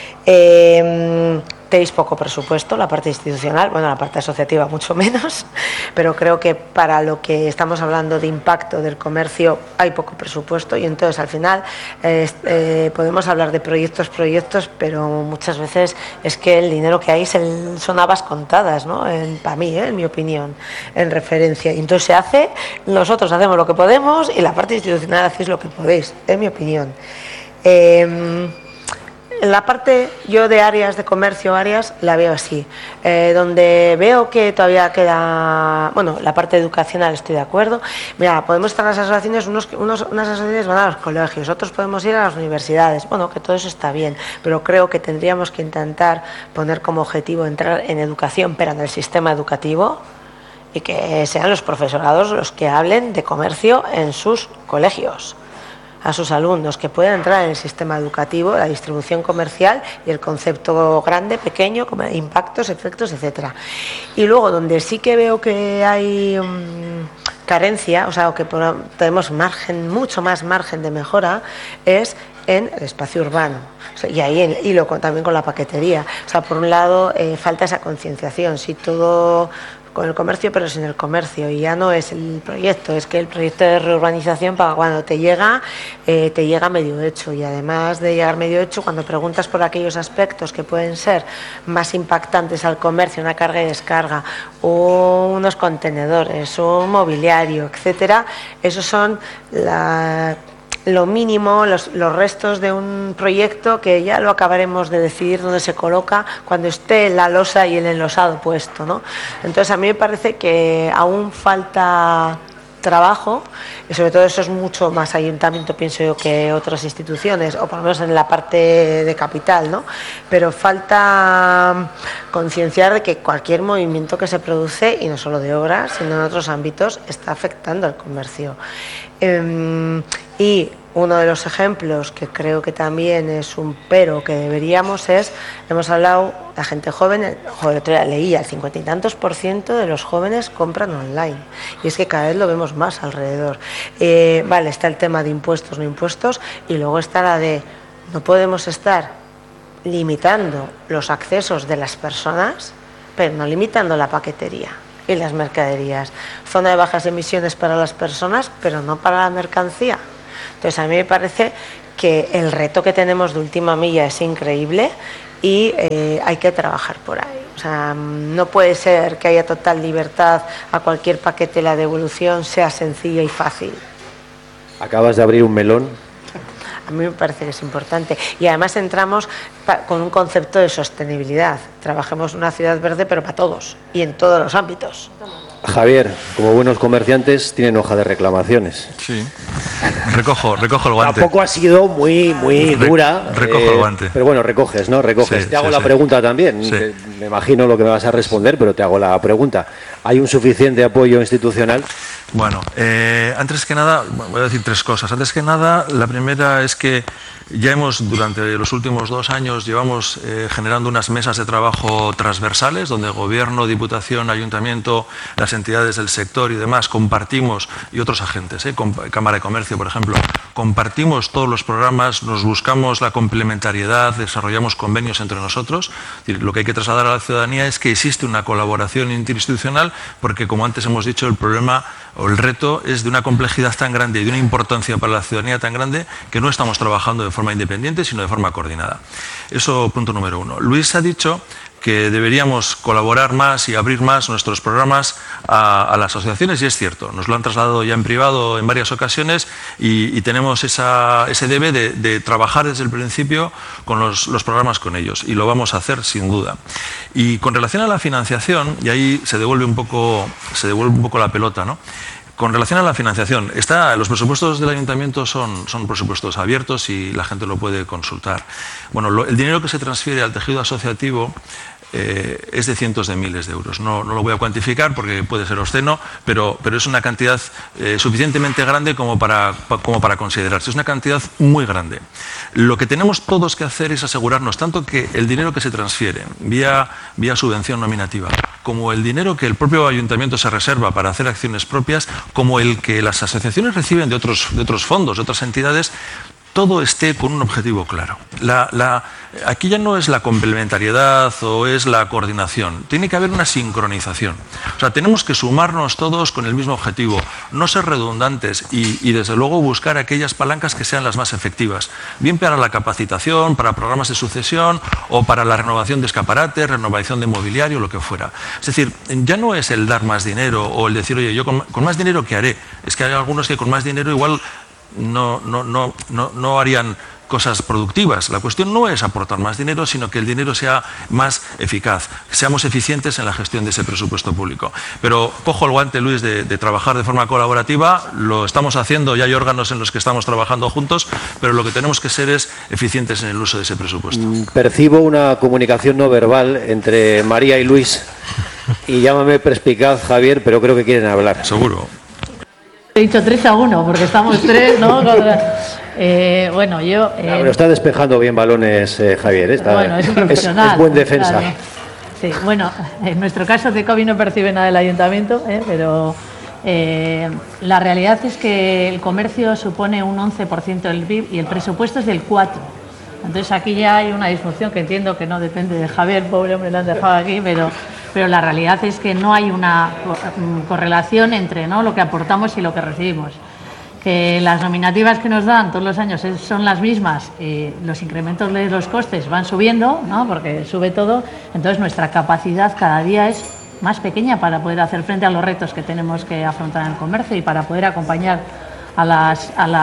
Speaker 5: Tenéis poco presupuesto, la parte institucional, bueno, la parte asociativa mucho menos, pero creo que para lo que estamos hablando de impacto del comercio hay poco presupuesto, y entonces al final podemos hablar de proyectos, pero muchas veces es que el dinero que hay son habas contadas, ¿no? Para mí, en mi opinión, en referencia. Y entonces se hace, nosotros hacemos lo que podemos y la parte institucional hacéis lo que podéis, en mi opinión. La parte yo de áreas de comercio, la veo así. Donde veo que todavía queda, bueno, la parte educacional estoy de acuerdo. Mira, podemos estar en las asociaciones, unas asociaciones van a los colegios, otros podemos ir a las universidades. Bueno, que todo eso está bien, pero creo que tendríamos que intentar poner como objetivo entrar en educación, pero en el sistema educativo, y que sean los profesorados los que hablen de comercio en sus colegios, a sus alumnos, que puedan entrar en el sistema educativo, la distribución comercial y el concepto grande, pequeño, como impactos, efectos, etcétera. Y luego, donde sí que veo que hay carencia, o sea, o que tenemos mucho más margen de mejora, es en el espacio urbano. Y ahí hilo también con la paquetería. O sea, por un lado, falta esa concienciación. Si todo con el comercio, pero sin el comercio, y ya no es el proyecto, es que el proyecto de reurbanización, para cuando te llega medio hecho, y además de llegar medio hecho, cuando preguntas por aquellos aspectos que pueden ser más impactantes al comercio, una carga y descarga, unos contenedores, un mobiliario, etcétera, esos son lo mínimo, los restos de un proyecto que ya lo acabaremos de decidir dónde se coloca cuando esté la losa y el enlosado puesto, ¿no? Entonces a mí me parece que aún falta trabajo, y sobre todo eso es mucho más ayuntamiento, pienso yo, que otras instituciones, o por lo menos en la parte de capital, ¿no? Pero falta concienciar de que cualquier movimiento que se produce, y no solo de obras, sino en otros ámbitos, está afectando al comercio. Y uno de los ejemplos que creo que también es un pero que deberíamos hemos hablado, la gente joven, el otro día leía, el 50 y tantos % de los jóvenes compran online. Y es que cada vez lo vemos más alrededor. Vale, está el tema de impuestos, no impuestos, y luego está la de no podemos estar limitando los accesos de las personas, pero no limitando la paquetería y las mercaderías. Zona de bajas emisiones para las personas, pero no para la mercancía. Entonces, a mí me parece que el reto que tenemos de última milla es increíble y hay que trabajar por ahí. O sea, no puede ser que haya total libertad a cualquier paquete, la devolución sea sencilla y fácil.
Speaker 2: Acabas de abrir un melón.
Speaker 5: A mí me parece que es importante. Y además entramos con un concepto de sostenibilidad. Trabajemos en una ciudad verde, pero para todos y en todos los ámbitos.
Speaker 2: Javier, como buenos comerciantes, tienen hoja de reclamaciones.
Speaker 3: Sí, recojo el guante.
Speaker 2: Tampoco ha sido muy dura.
Speaker 3: Recojo el guante.
Speaker 2: Pero bueno, recoges, ¿no? Recoges.
Speaker 3: Sí,
Speaker 2: te hago
Speaker 3: sí,
Speaker 2: la
Speaker 3: sí.
Speaker 2: pregunta también.
Speaker 3: Sí.
Speaker 2: Me imagino lo que me vas a responder, pero te hago la pregunta. ¿Hay un suficiente apoyo institucional?
Speaker 3: Bueno, antes que nada, voy a decir 3 cosas. Antes que nada, la primera es que ya durante los últimos 2 años, llevamos generando unas mesas de trabajo transversales, donde Gobierno, Diputación, Ayuntamiento, las entidades del sector y demás compartimos, y otros agentes, Cámara de Comercio, por ejemplo, compartimos todos los programas, nos buscamos la complementariedad, desarrollamos convenios entre nosotros. Es decir, lo que hay que trasladar a la ciudadanía es que existe una colaboración interinstitucional, porque, como antes hemos dicho, el problema o el reto es de una complejidad tan grande y de una importancia para la ciudadanía tan grande que no estamos trabajando de forma independiente, sino de forma coordinada. Eso, punto número 1. Luis ha dicho que deberíamos colaborar más y abrir más nuestros programas a las asociaciones, y es cierto, nos lo han trasladado ya en privado en varias ocasiones y tenemos ese debe de trabajar desde el principio con los programas con ellos, y lo vamos a hacer sin duda. Y con relación a la financiación, y ahí se devuelve un poco la pelota, ¿no? Con relación a la financiación, los presupuestos del ayuntamiento son presupuestos abiertos y la gente lo puede consultar. Bueno, el dinero que se transfiere al tejido asociativo es de cientos de miles de euros. No lo voy a cuantificar porque puede ser obsceno, pero es una cantidad suficientemente grande como para considerarse. Es una cantidad muy grande. Lo que tenemos todos que hacer es asegurarnos tanto que el dinero que se transfiere vía subvención nominativa, como el dinero que el propio ayuntamiento se reserva para hacer acciones propias, como el que las asociaciones reciben de otros fondos, de otras entidades, todo esté con un objetivo claro. Aquí ya no es la complementariedad o es la coordinación, tiene que haber una sincronización. O sea, tenemos que sumarnos todos con el mismo objetivo, no ser redundantes y desde luego buscar aquellas palancas que sean las más efectivas, bien para la capacitación, para programas de sucesión o para la renovación de escaparates, renovación de mobiliario, lo que fuera. Es decir, ya no es el dar más dinero o el decir, oye, yo con más dinero, ¿qué haré? Es que hay algunos que con más dinero igual no harían cosas productivas. La cuestión no es aportar más dinero, sino que el dinero sea más eficaz, que seamos eficientes en la gestión de ese presupuesto público. Pero cojo el guante, Luis, de trabajar de forma colaborativa. Lo estamos haciendo, ya hay órganos en los que estamos trabajando juntos, pero lo que tenemos que ser es eficientes en el uso de ese presupuesto.
Speaker 2: Percibo una comunicación no verbal entre María y Luis, y llámame perspicaz, Javier, pero creo que quieren hablar.
Speaker 3: Seguro.
Speaker 4: He dicho 3-1, porque estamos 3, ¿no? Bueno, yo...
Speaker 2: Pero está despejando bien balones, Javier.
Speaker 4: Bueno, es un profesional.
Speaker 2: Es buen defensa.
Speaker 4: Claro. Sí, bueno, en nuestro caso, CECOBI no percibe nada del ayuntamiento, pero la realidad es que el comercio supone un 11% del PIB y el presupuesto es del 4%. Entonces aquí ya hay una disfunción que entiendo que no depende de Javier, pobre hombre, lo han dejado aquí, pero la realidad es que no hay una correlación entre, ¿no?, lo que aportamos y lo que recibimos. Que las nominativas que nos dan todos los años son las mismas, los incrementos de los costes van subiendo, ¿no?, porque sube todo, entonces nuestra capacidad cada día es más pequeña para poder hacer frente a los retos que tenemos que afrontar en el comercio y para poder acompañar al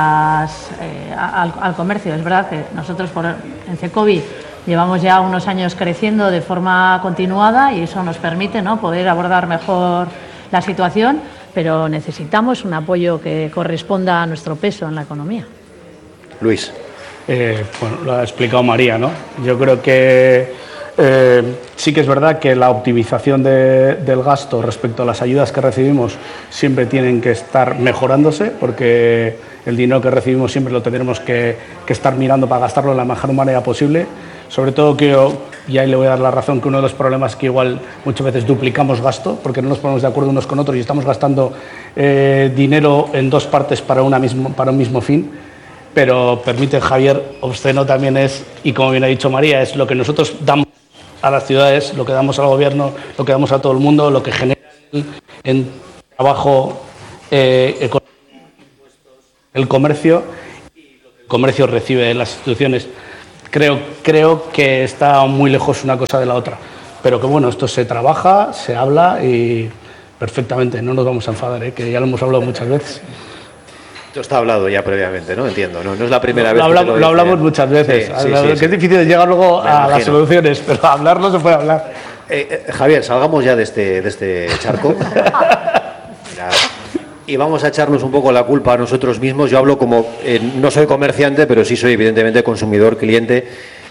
Speaker 4: comercio. Es verdad que nosotros en CECOBI llevamos ya unos años creciendo de forma continuada y eso nos permite, ¿no?, poder abordar mejor la situación, pero necesitamos un apoyo que corresponda a nuestro peso en la economía.
Speaker 2: Luis.
Speaker 1: Bueno, lo ha explicado María, ¿no? Yo creo que Sí que es verdad que la optimización del gasto respecto a las ayudas que recibimos siempre tienen que estar mejorándose, porque el dinero que recibimos siempre lo tendremos que estar mirando para gastarlo de la mejor manera posible. Sobre todo que y ahí le voy a dar la razón, que uno de los problemas es que igual muchas veces duplicamos gasto, porque no nos ponemos de acuerdo unos con otros y estamos gastando dinero en dos partes para un mismo fin. Pero permite, Javier, obsceno también es, y como bien ha dicho María, es lo que nosotros damos a las ciudades, lo que damos al gobierno, lo que damos a todo el mundo, lo que genera en trabajo, el comercio, y lo que el comercio recibe de las instituciones. Creo que está muy lejos una cosa de la otra, pero que bueno, esto se trabaja, se habla y perfectamente, no nos vamos a enfadar, que ya lo hemos hablado muchas veces.
Speaker 2: Esto está hablado ya previamente, ¿no? Entiendo, no es la primera vez
Speaker 1: lo hablamos muchas veces,
Speaker 2: sí,
Speaker 1: que es difícil llegar luego a las soluciones, pero hablarlo se puede hablar.
Speaker 2: Javier, salgamos ya de este charco. Y vamos a echarnos un poco la culpa a nosotros mismos. Yo hablo como, no soy comerciante, pero sí soy evidentemente consumidor, cliente.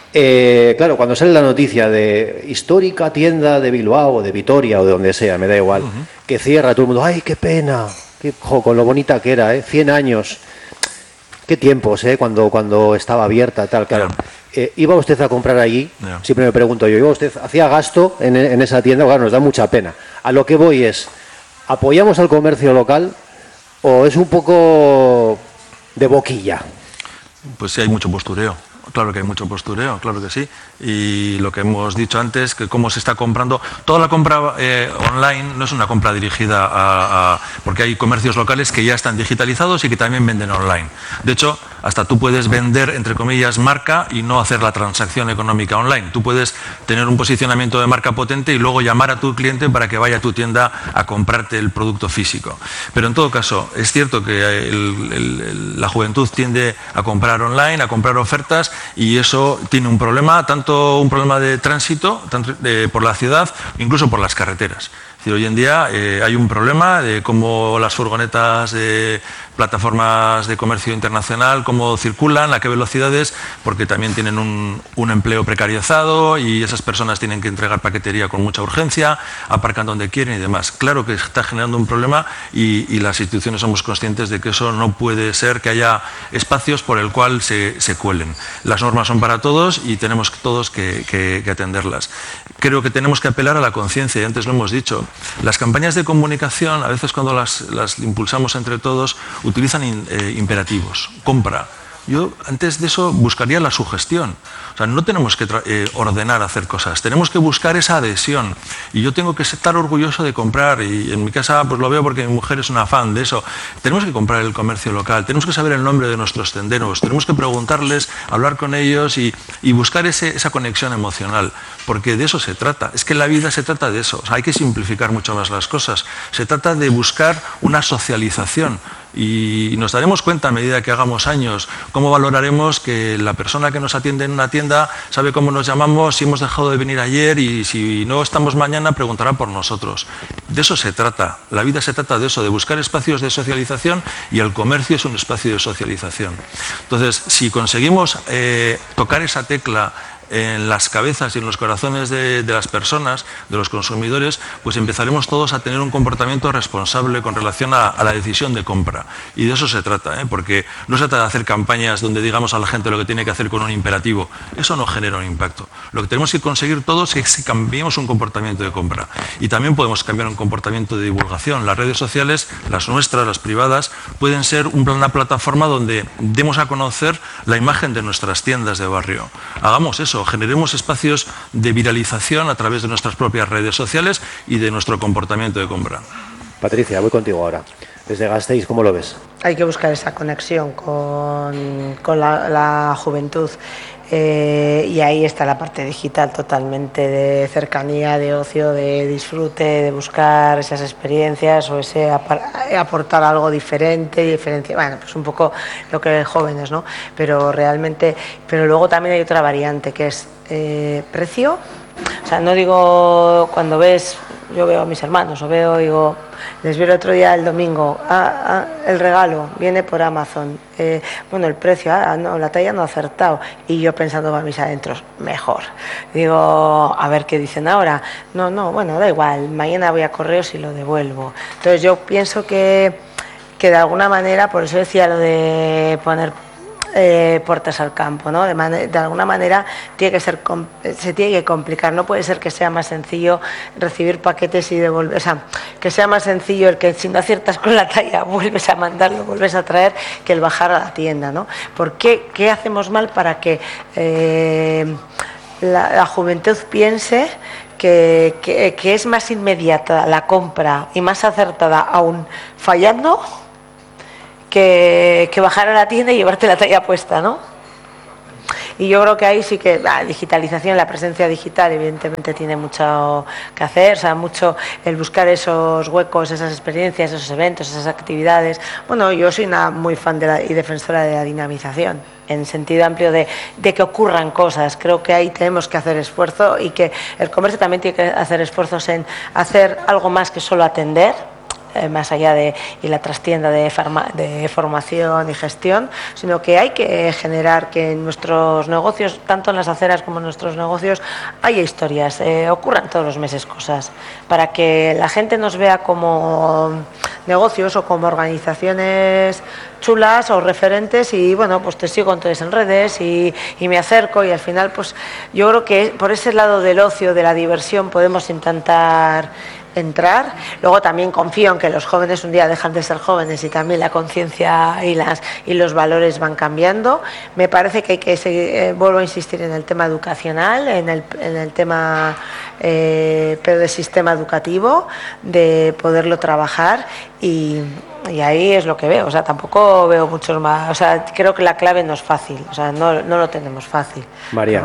Speaker 2: Claro, cuando sale la noticia de histórica tienda de Bilbao o de Vitoria o de donde sea, me da igual, que cierra, todo el mundo, ¡ay, qué pena! Con lo bonita que era, 100 años. Qué tiempos, cuando estaba abierta, tal, claro. ¿Iba usted a comprar allí? Siempre me pregunto yo, ¿iba usted, hacía gasto en esa tienda? Claro, nos da mucha pena. A lo que voy es, ¿apoyamos al comercio local o es un poco de boquilla?
Speaker 3: Pues sí, hay mucho postureo. Claro que hay mucho postureo, claro que sí. Y lo que hemos dicho antes, que cómo se está comprando, toda la compra online no es una compra dirigida porque hay comercios locales que ya están digitalizados y que también venden online. De hecho, hasta tú puedes vender, entre comillas, marca y no hacer la transacción económica online. Tú puedes tener un posicionamiento de marca potente y luego llamar a tu cliente para que vaya a tu tienda a comprarte el producto físico. Pero en todo caso, es cierto que la juventud tiende a comprar online, a comprar ofertas, y eso tiene un problema, tanto un problema de tránsito por la ciudad, incluso por las carreteras. Es decir, hoy en día hay un problema de cómo las furgonetas de plataformas de comercio internacional, cómo circulan, a qué velocidades, porque también tienen un empleo precarizado y esas personas tienen que entregar paquetería con mucha urgencia, aparcan donde quieren y demás. Claro que está generando un problema y las instituciones somos conscientes de que eso no puede ser, que haya espacios por el cual se cuelen. Las normas son para todos y tenemos todos que atenderlas. Creo que tenemos que apelar a la conciencia, y antes lo hemos dicho. Las campañas de comunicación, a veces cuando las impulsamos entre todos, utilizan imperativos. Compra. Yo antes de eso buscaría la sugestión. O sea, no tenemos que ordenar hacer cosas, tenemos que buscar esa adhesión. Y yo tengo que estar orgulloso de comprar, y en mi casa pues lo veo porque mi mujer es una fan de eso. Tenemos que comprar el comercio local, tenemos que saber el nombre de nuestros tenderos, tenemos que preguntarles, hablar con ellos y buscar esa conexión emocional, porque de eso se trata. Es que la vida se trata de eso. O sea, hay que simplificar mucho más las cosas. Se trata de buscar una socialización. Y nos daremos cuenta a medida que hagamos años cómo valoraremos que la persona que nos atiende en una tienda sabe cómo nos llamamos, si hemos dejado de venir ayer y si no estamos mañana preguntará por nosotros. De eso se trata. La vida se trata de eso, de buscar espacios de socialización, y el comercio es un espacio de socialización. Entonces, si conseguimos tocar esa tecla en las cabezas y en los corazones de las personas, de los consumidores, pues empezaremos todos a tener un comportamiento responsable con relación a la decisión de compra. Y de eso se trata, porque no se trata de hacer campañas donde digamos a la gente lo que tiene que hacer con un imperativo. Eso no genera un impacto. Lo que tenemos que conseguir todos es que cambiemos un comportamiento de compra. Y también podemos cambiar un comportamiento de divulgación. Las redes sociales, las nuestras, las privadas, pueden ser una plataforma donde demos a conocer la imagen de nuestras tiendas de barrio. Hagamos eso. Generemos espacios de viralización a través de nuestras propias redes sociales y de nuestro comportamiento de compra.
Speaker 2: Patricia, voy contigo ahora. Desde Gasteiz, ¿cómo lo ves?
Speaker 5: Hay que buscar esa conexión con la juventud. Y ahí está la parte digital totalmente, de cercanía, de ocio, de disfrute, de buscar esas experiencias o ese aportar algo diferente, diferencia. Bueno, pues un poco lo que jóvenes, ¿no? Pero realmente, pero luego también hay otra variante que es precio. O sea, no digo cuando ves, yo veo a mis hermanos o digo, Les vi el otro día, el domingo, el regalo viene por Amazon, bueno, el precio, no, la talla no ha acertado, y yo pensando para mis adentros, mejor. Digo, a ver qué dicen ahora. No, bueno, da igual, mañana voy a correos y lo devuelvo. Entonces yo pienso que de alguna manera, por eso decía lo de poner puertas al campo, ¿no? De alguna manera se tiene que complicar, no puede ser que sea más sencillo recibir paquetes y devolver, o sea, que sea más sencillo el que si no aciertas con la talla vuelves a mandarlo, vuelves a traer, que el bajar a la tienda, ¿no? ¿Por qué? ¿Qué hacemos mal para que la juventud piense que es más inmediata la compra y más acertada aún fallando que bajar a la tienda y llevarte la talla puesta, ¿no? Y yo creo que ahí sí que la digitalización, la presencia digital evidentemente tiene mucho que hacer, o sea, mucho el buscar esos huecos, esas experiencias, esos eventos, esas actividades. Bueno, yo soy una muy fan y defensora de la dinamización, en sentido amplio de que ocurran cosas. Creo que ahí tenemos que hacer esfuerzo y que el comercio también tiene que hacer esfuerzos en hacer algo más que solo atender, más allá de y la trastienda de formación y gestión, sino que hay que generar que en nuestros negocios, tanto en las aceras como en nuestros negocios, haya historias, ocurran todos los meses cosas, para que la gente nos vea como negocios o como organizaciones chulas o referentes, y bueno, pues te sigo entonces en redes y me acerco, y al final pues yo creo que por ese lado del ocio, de la diversión, podemos intentar entrar. Luego también confío en que los jóvenes un día dejan de ser jóvenes y también la conciencia y los valores van cambiando. Me parece que hay que seguir, vuelvo a insistir en el tema educacional, en el tema pero del sistema educativo, de poderlo trabajar, y ahí es lo que veo. O sea, tampoco veo muchos más, o sea, creo que la clave no es fácil, o sea, no lo tenemos fácil.
Speaker 2: María.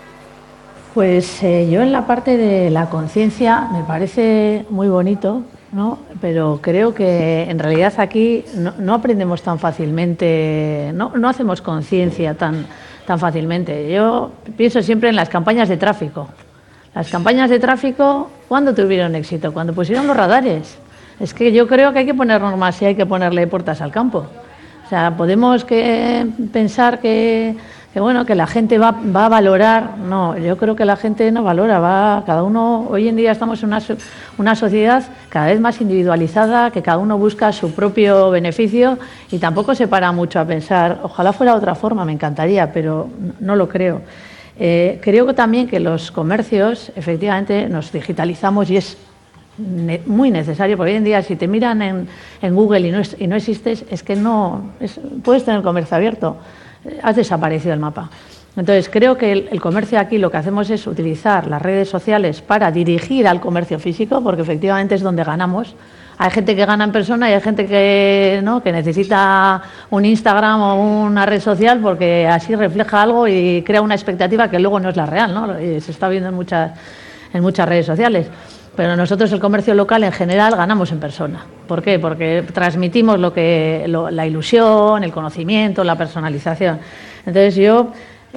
Speaker 4: Pues yo en la parte de la conciencia me parece muy bonito, ¿no? Pero creo que en realidad aquí no aprendemos tan fácilmente, no hacemos conciencia tan fácilmente. Yo pienso siempre en las campañas de tráfico. Las campañas de tráfico, ¿cuándo tuvieron éxito? Cuando pusieron los radares. Es que yo creo que hay que poner normas y hay que ponerle puertas al campo. O sea, podemos pensar que bueno, que la gente va a valorar. No, yo creo que la gente no valora, cada uno. Hoy en día estamos en una sociedad cada vez más individualizada, que cada uno busca su propio beneficio y tampoco se para mucho a pensar, ojalá fuera de otra forma, me encantaría, pero no lo creo. Creo que también que los comercios efectivamente nos digitalizamos y es muy necesario, porque hoy en día si te miran en Google y no existes, es que puedes tener comercio abierto, has desaparecido el mapa. Entonces creo que el comercio aquí lo que hacemos es utilizar las redes sociales para dirigir al comercio físico, porque efectivamente es donde ganamos. Hay gente que gana en persona y hay gente que necesita un Instagram o una red social porque así refleja algo y crea una expectativa que luego no es la real, ¿no? Y se está viendo en muchas redes sociales. Pero nosotros, el comercio local en general, ganamos en persona. ¿Por qué? Porque transmitimos la ilusión, el conocimiento, la personalización. Entonces yo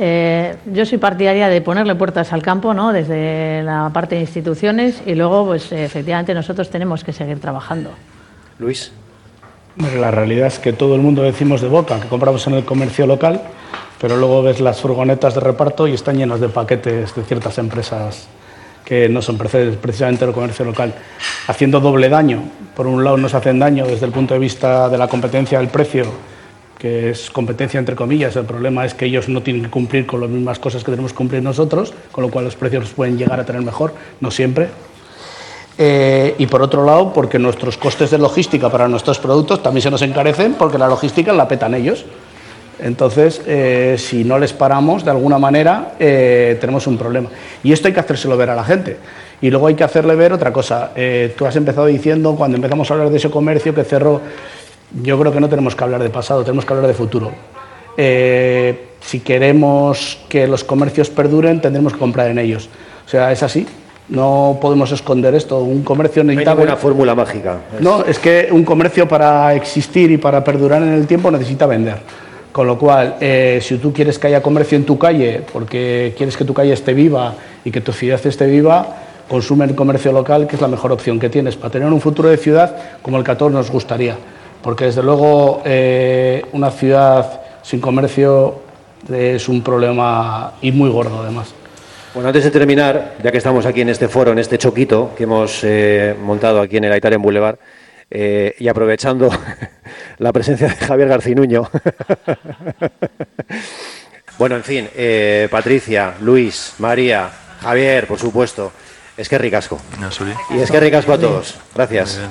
Speaker 4: soy partidaria de ponerle puertas al campo, ¿no? Desde la parte de instituciones, y luego pues efectivamente nosotros tenemos que seguir trabajando.
Speaker 2: Luis.
Speaker 1: Bueno, la realidad es que todo el mundo decimos de boca que compramos en el comercio local, pero luego ves las furgonetas de reparto y están llenos de paquetes de ciertas empresas que no son precisamente el comercio local, haciendo doble daño. Por un lado nos hacen daño desde el punto de vista de la competencia del precio, que es competencia entre comillas. El problema es que ellos no tienen que cumplir con las mismas cosas que tenemos que cumplir nosotros, con lo cual los precios los pueden llegar a tener mejor, no siempre. Y por otro lado, porque nuestros costes de logística para nuestros productos también se nos encarecen, porque la logística la petan ellos. Entonces, si no les paramos, de alguna manera, tenemos un problema. Y esto hay que hacérselo ver a la gente. Y luego hay que hacerle ver otra cosa. Tú has empezado diciendo, cuando empezamos a hablar de ese comercio que cerró, yo creo que no tenemos que hablar de pasado, tenemos que hablar de futuro. Si queremos que los comercios perduren, tendremos que comprar en ellos. O sea, es así. No podemos esconder esto. Un comercio necesita...
Speaker 2: No hay ninguna fórmula mágica.
Speaker 1: No, es que un comercio, para existir y para perdurar en el tiempo, necesita vender. Con lo cual, si tú quieres que haya comercio en tu calle, porque quieres que tu calle esté viva y que tu ciudad esté viva, consumen comercio local, que es la mejor opción que tienes para tener un futuro de ciudad como el que a todos nos gustaría. Porque desde luego una ciudad sin comercio es un problema y muy gordo además.
Speaker 2: Bueno, antes de terminar, ya que estamos aquí en este foro, en este choquito que hemos montado aquí en el Aitaren Boulevard, y aprovechando la presencia de Javier Garcinuño. Bueno, en fin, Patricia, Luis, María, Javier, por supuesto. Es que ricasco. Y es que ricasco a todos. Gracias.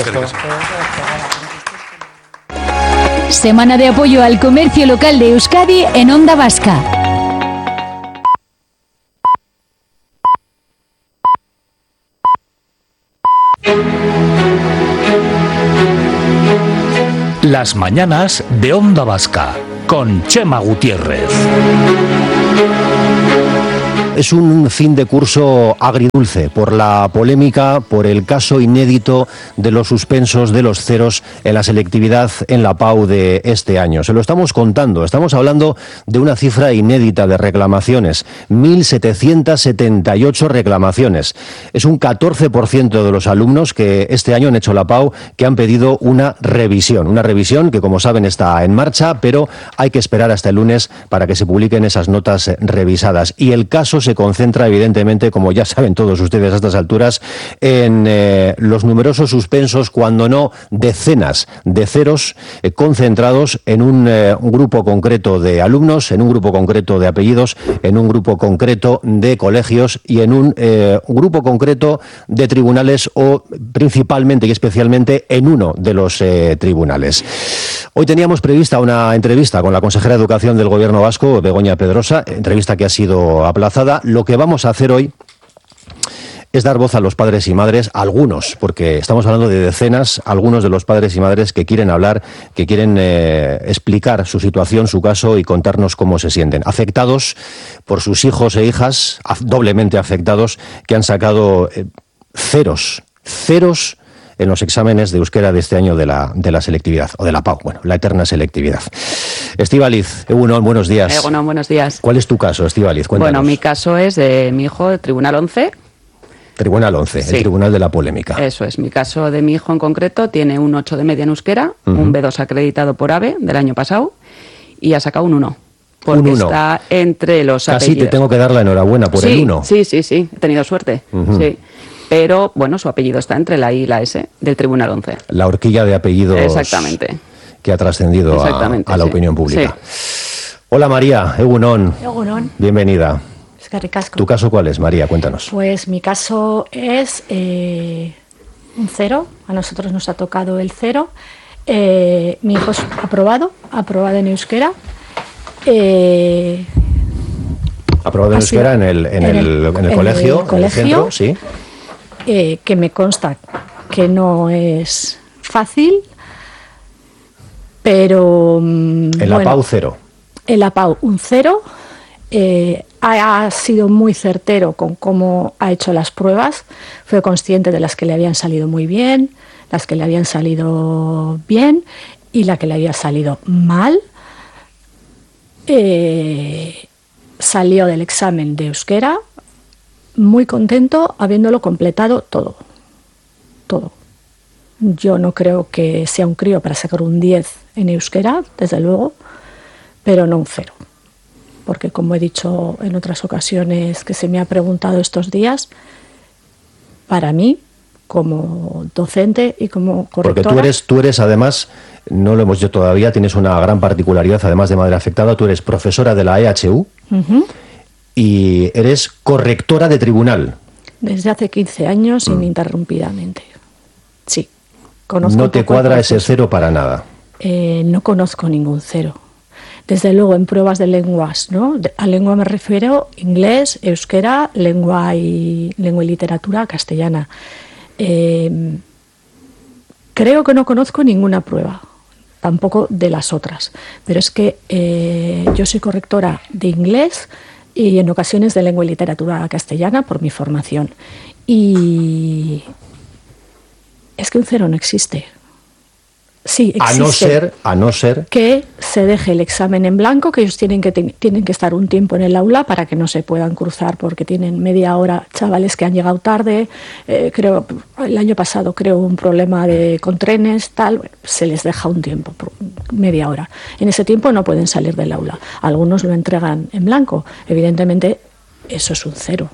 Speaker 6: Semana de apoyo al comercio local de Euskadi en Onda Vasca.
Speaker 7: Las mañanas de Onda Vasca con Chema Gutiérrez.
Speaker 2: Es un fin de curso agridulce por la polémica, por el caso inédito de los suspensos de los ceros en la selectividad en la PAU de este año. Se lo estamos contando, estamos hablando de una cifra inédita de reclamaciones, 1.778 reclamaciones. Es un 14% de los alumnos que este año han hecho la PAU que han pedido una revisión que, como saben, está en marcha, pero hay que esperar hasta el lunes para que se publiquen esas notas revisadas. Y el caso se concentra, evidentemente, como ya saben todos ustedes a estas alturas, en los numerosos suspensos, cuando no decenas de ceros concentrados en un grupo concreto de alumnos, en un grupo concreto de apellidos, en un grupo concreto de colegios y en un grupo concreto de tribunales, o principalmente y especialmente en uno de los tribunales. Hoy teníamos prevista una entrevista con la consejera de Educación del Gobierno vasco, Begoña Pedrosa, entrevista que ha sido aplazada. Lo que vamos a hacer hoy es dar voz a los padres y madres, algunos, porque estamos hablando de decenas, algunos de los padres y madres que quieren hablar, que quieren explicar su situación, su caso y contarnos cómo se sienten. Afectados por sus hijos e hijas, doblemente afectados, que han sacado ceros en los exámenes de euskera de este año de la selectividad, o de la PAU, bueno, la eterna selectividad. Estíbaliz, Egunon, buenos días.
Speaker 8: Egunon, buenos días.
Speaker 2: ¿Cuál es tu caso, Estíbaliz? Cuéntanos.
Speaker 8: Bueno, mi caso es de mi hijo, Tribunal 11.
Speaker 2: Tribunal 11, sí. El Tribunal de la Polémica.
Speaker 8: Eso es, mi caso de mi hijo en concreto tiene un 8 de media en euskera, un B2 acreditado por AVE del año pasado, y ha sacado un 1. Porque está entre los apellidos.
Speaker 2: Casi te tengo que dar la enhorabuena por el 1.
Speaker 8: Sí, he tenido suerte, sí. Pero, bueno, su apellido está entre la I y la S del Tribunal 11. La
Speaker 2: horquilla de apellidos.
Speaker 8: Exactamente.
Speaker 2: Que ha trascendido a la opinión pública. Sí. Hola María, Egunon.
Speaker 9: Egunon.
Speaker 2: Bienvenida.
Speaker 9: Es que ricasco.
Speaker 2: ¿Tu caso cuál es, María? Cuéntanos.
Speaker 9: Pues mi caso es un 0. A nosotros nos ha tocado el 0. Mi hijo es aprobado en euskera.
Speaker 2: Aprobado en euskera en el colegio, en el centro, sí.
Speaker 9: Que me consta que no es fácil, pero...
Speaker 2: En la PAU 0.
Speaker 9: En la PAU un 0. Ha sido muy certero con cómo ha hecho las pruebas. Fue consciente de las que le habían salido muy bien, las que le habían salido bien y la que le había salido mal. Salió del examen de euskera muy contento, habiéndolo completado todo. Yo no creo que sea un crío para sacar un 10 en euskera, desde luego, pero no un 0. Porque, como he dicho en otras ocasiones que se me ha preguntado estos días, para mí, como docente y como correctora...
Speaker 2: Porque tú eres además, no lo hemos dicho todavía, tienes una gran particularidad, además de madre afectada, tú eres profesora de la EHU, y eres correctora de tribunal.
Speaker 9: Desde hace 15 años, ininterrumpidamente. Sí.
Speaker 2: No te cuadra ese 0 para nada.
Speaker 9: No conozco ningún 0. Desde luego, en pruebas de lenguas, ¿no? A lengua me refiero inglés, euskera, lengua y literatura castellana. Creo que no conozco ninguna prueba, tampoco de las otras. Pero es que yo soy correctora de inglés y en ocasiones de lengua y literatura castellana por mi formación. Y es que un 0 no existe. Sí, existe.
Speaker 10: A no ser
Speaker 9: que se deje el examen en blanco, que ellos tienen que estar un tiempo en el aula para que no se puedan cruzar, porque tienen media hora chavales que han llegado tarde. Creo el año pasado hubo un problema con trenes, se les deja un tiempo, media hora. En ese tiempo no pueden salir del aula. Algunos lo entregan en blanco. Evidentemente, eso es un 0.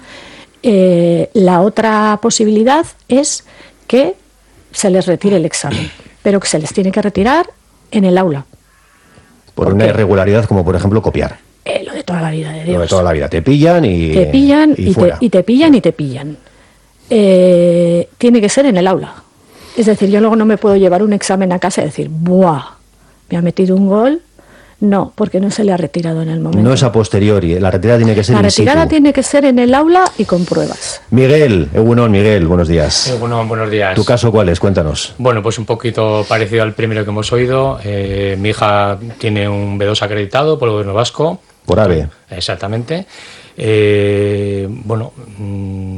Speaker 9: La otra posibilidad es que se les retire el examen, pero que se les tiene que retirar en el aula.
Speaker 10: Por una irregularidad como, por ejemplo, copiar.
Speaker 9: Lo de toda la vida de Dios.
Speaker 10: Lo de toda la vida. Te pillan y fuera.
Speaker 9: Te pillan. Tiene que ser en el aula. Es decir, yo luego no me puedo llevar un examen a casa y decir, ¡buah! Me ha metido un gol. No, porque no se le ha retirado en el momento.
Speaker 10: No es a posteriori, la retirada tiene que ser
Speaker 9: La
Speaker 10: in situ.
Speaker 9: retirada tiene que ser en el aula y con pruebas.
Speaker 10: Miguel, Miguel, buenos días.
Speaker 11: Buenos días.
Speaker 10: ¿Tu caso cuál es? Cuéntanos.
Speaker 11: Bueno, pues un poquito parecido al primero que hemos oído. Mi hija tiene un B2 acreditado por el Gobierno vasco.
Speaker 10: Por AVE.
Speaker 11: Exactamente.